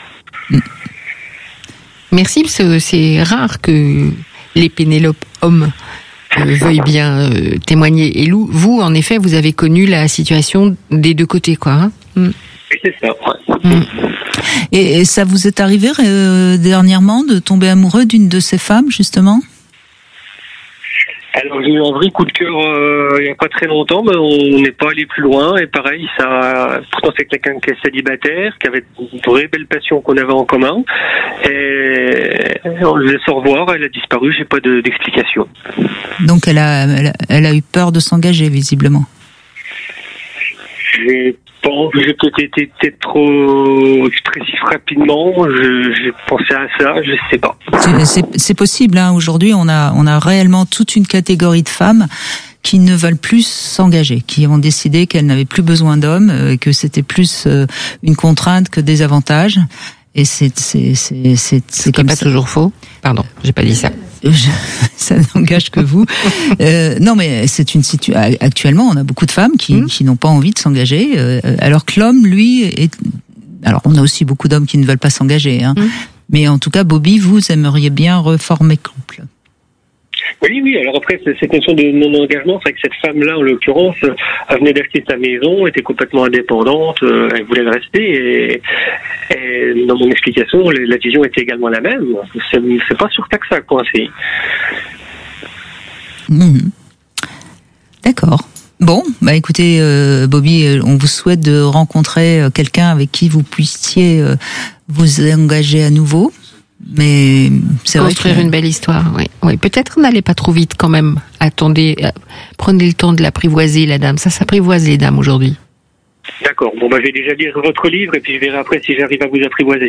Merci, parce que c'est rare que les Pénélope hommes euh, veuillent bien euh, témoigner. Et Lou, vous, en effet, vous avez connu la situation des deux côtés, quoi. Hein mm. Oui, c'est ça. Ouais. Mm. Et, et ça vous est arrivé euh, dernièrement de tomber amoureux d'une de ces femmes, justement ? Alors j'ai eu un vrai coup de cœur euh, il n'y a pas très longtemps, mais on n'est pas allé plus loin. Et pareil, ça, pourtant c'est quelqu'un qui est célibataire, qui avait une vraie belle passion qu'on avait en commun. Et on le laisse au revoir, elle a disparu, j'ai pas de, d'explication. Donc elle a, elle a, elle a eu peur de s'engager visiblement. J'ai pas, j'ai peut-être été peut-être trop expressif rapidement. Je, j'ai pensé à ça, je sais pas. C'est, c'est, c'est possible. Hein. Aujourd'hui, on a, on a réellement toute une catégorie de femmes qui ne veulent plus s'engager, qui ont décidé qu'elles n'avaient plus besoin d'hommes, euh, que c'était plus euh, une contrainte que des avantages. Et c'est c'est c'est c'est, c'est comme pas ça. Toujours faux. Pardon, j'ai pas dit ça. Je, ça n'engage que vous. Euh, non, mais c'est une situation. Actuellement, on a beaucoup de femmes qui mmh. qui n'ont pas envie de s'engager, euh, alors que l'homme, lui, est. Alors, on a aussi beaucoup d'hommes qui ne veulent pas s'engager. Hein. Mmh. Mais en tout cas, Bobby, vous aimeriez bien reformer couple. Oui, oui. Alors après, cette notion de non-engagement, c'est que cette femme-là, en l'occurrence, elle venait d'acheter sa maison, était complètement indépendante, elle voulait le rester. Et, et dans mon explication, la vision était également la même. C'est, c'est pas sur ça que ça a coincé. Mmh. D'accord. Bon, bah écoutez, euh, Bobby, on vous souhaite de rencontrer quelqu'un avec qui vous puissiez euh, vous engager à nouveau. Mais c'est construire vrai que... une belle histoire, oui. oui. Peut-être n'allez pas trop vite quand même. Attendez, euh, prenez le temps de l'apprivoiser, la dame. Ça s'apprivoise, les dames, aujourd'hui. D'accord. Bon, bah, je vais déjà lire votre livre et puis je verrai après si j'arrive à vous apprivoiser.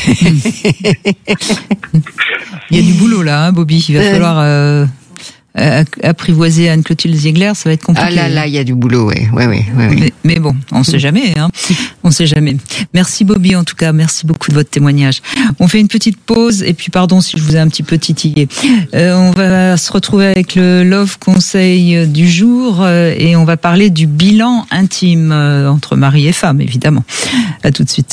Il y a du boulot là, hein, Bobby. Il va euh... falloir euh, apprivoiser Anne-Clotilde Ziegler, ça va être compliqué. Ah là là, il y a du boulot, ouais, ouais, ouais. ouais, ouais. Mais, mais bon, on sait jamais, hein. On sait jamais. Merci Bobby, en tout cas, merci beaucoup de votre témoignage. On fait une petite pause et puis pardon si je vous ai un petit peu titillé. Euh, on va se retrouver avec le Love Conseil du jour euh, et on va parler du bilan intime euh, entre mari et femme, évidemment. À tout de suite.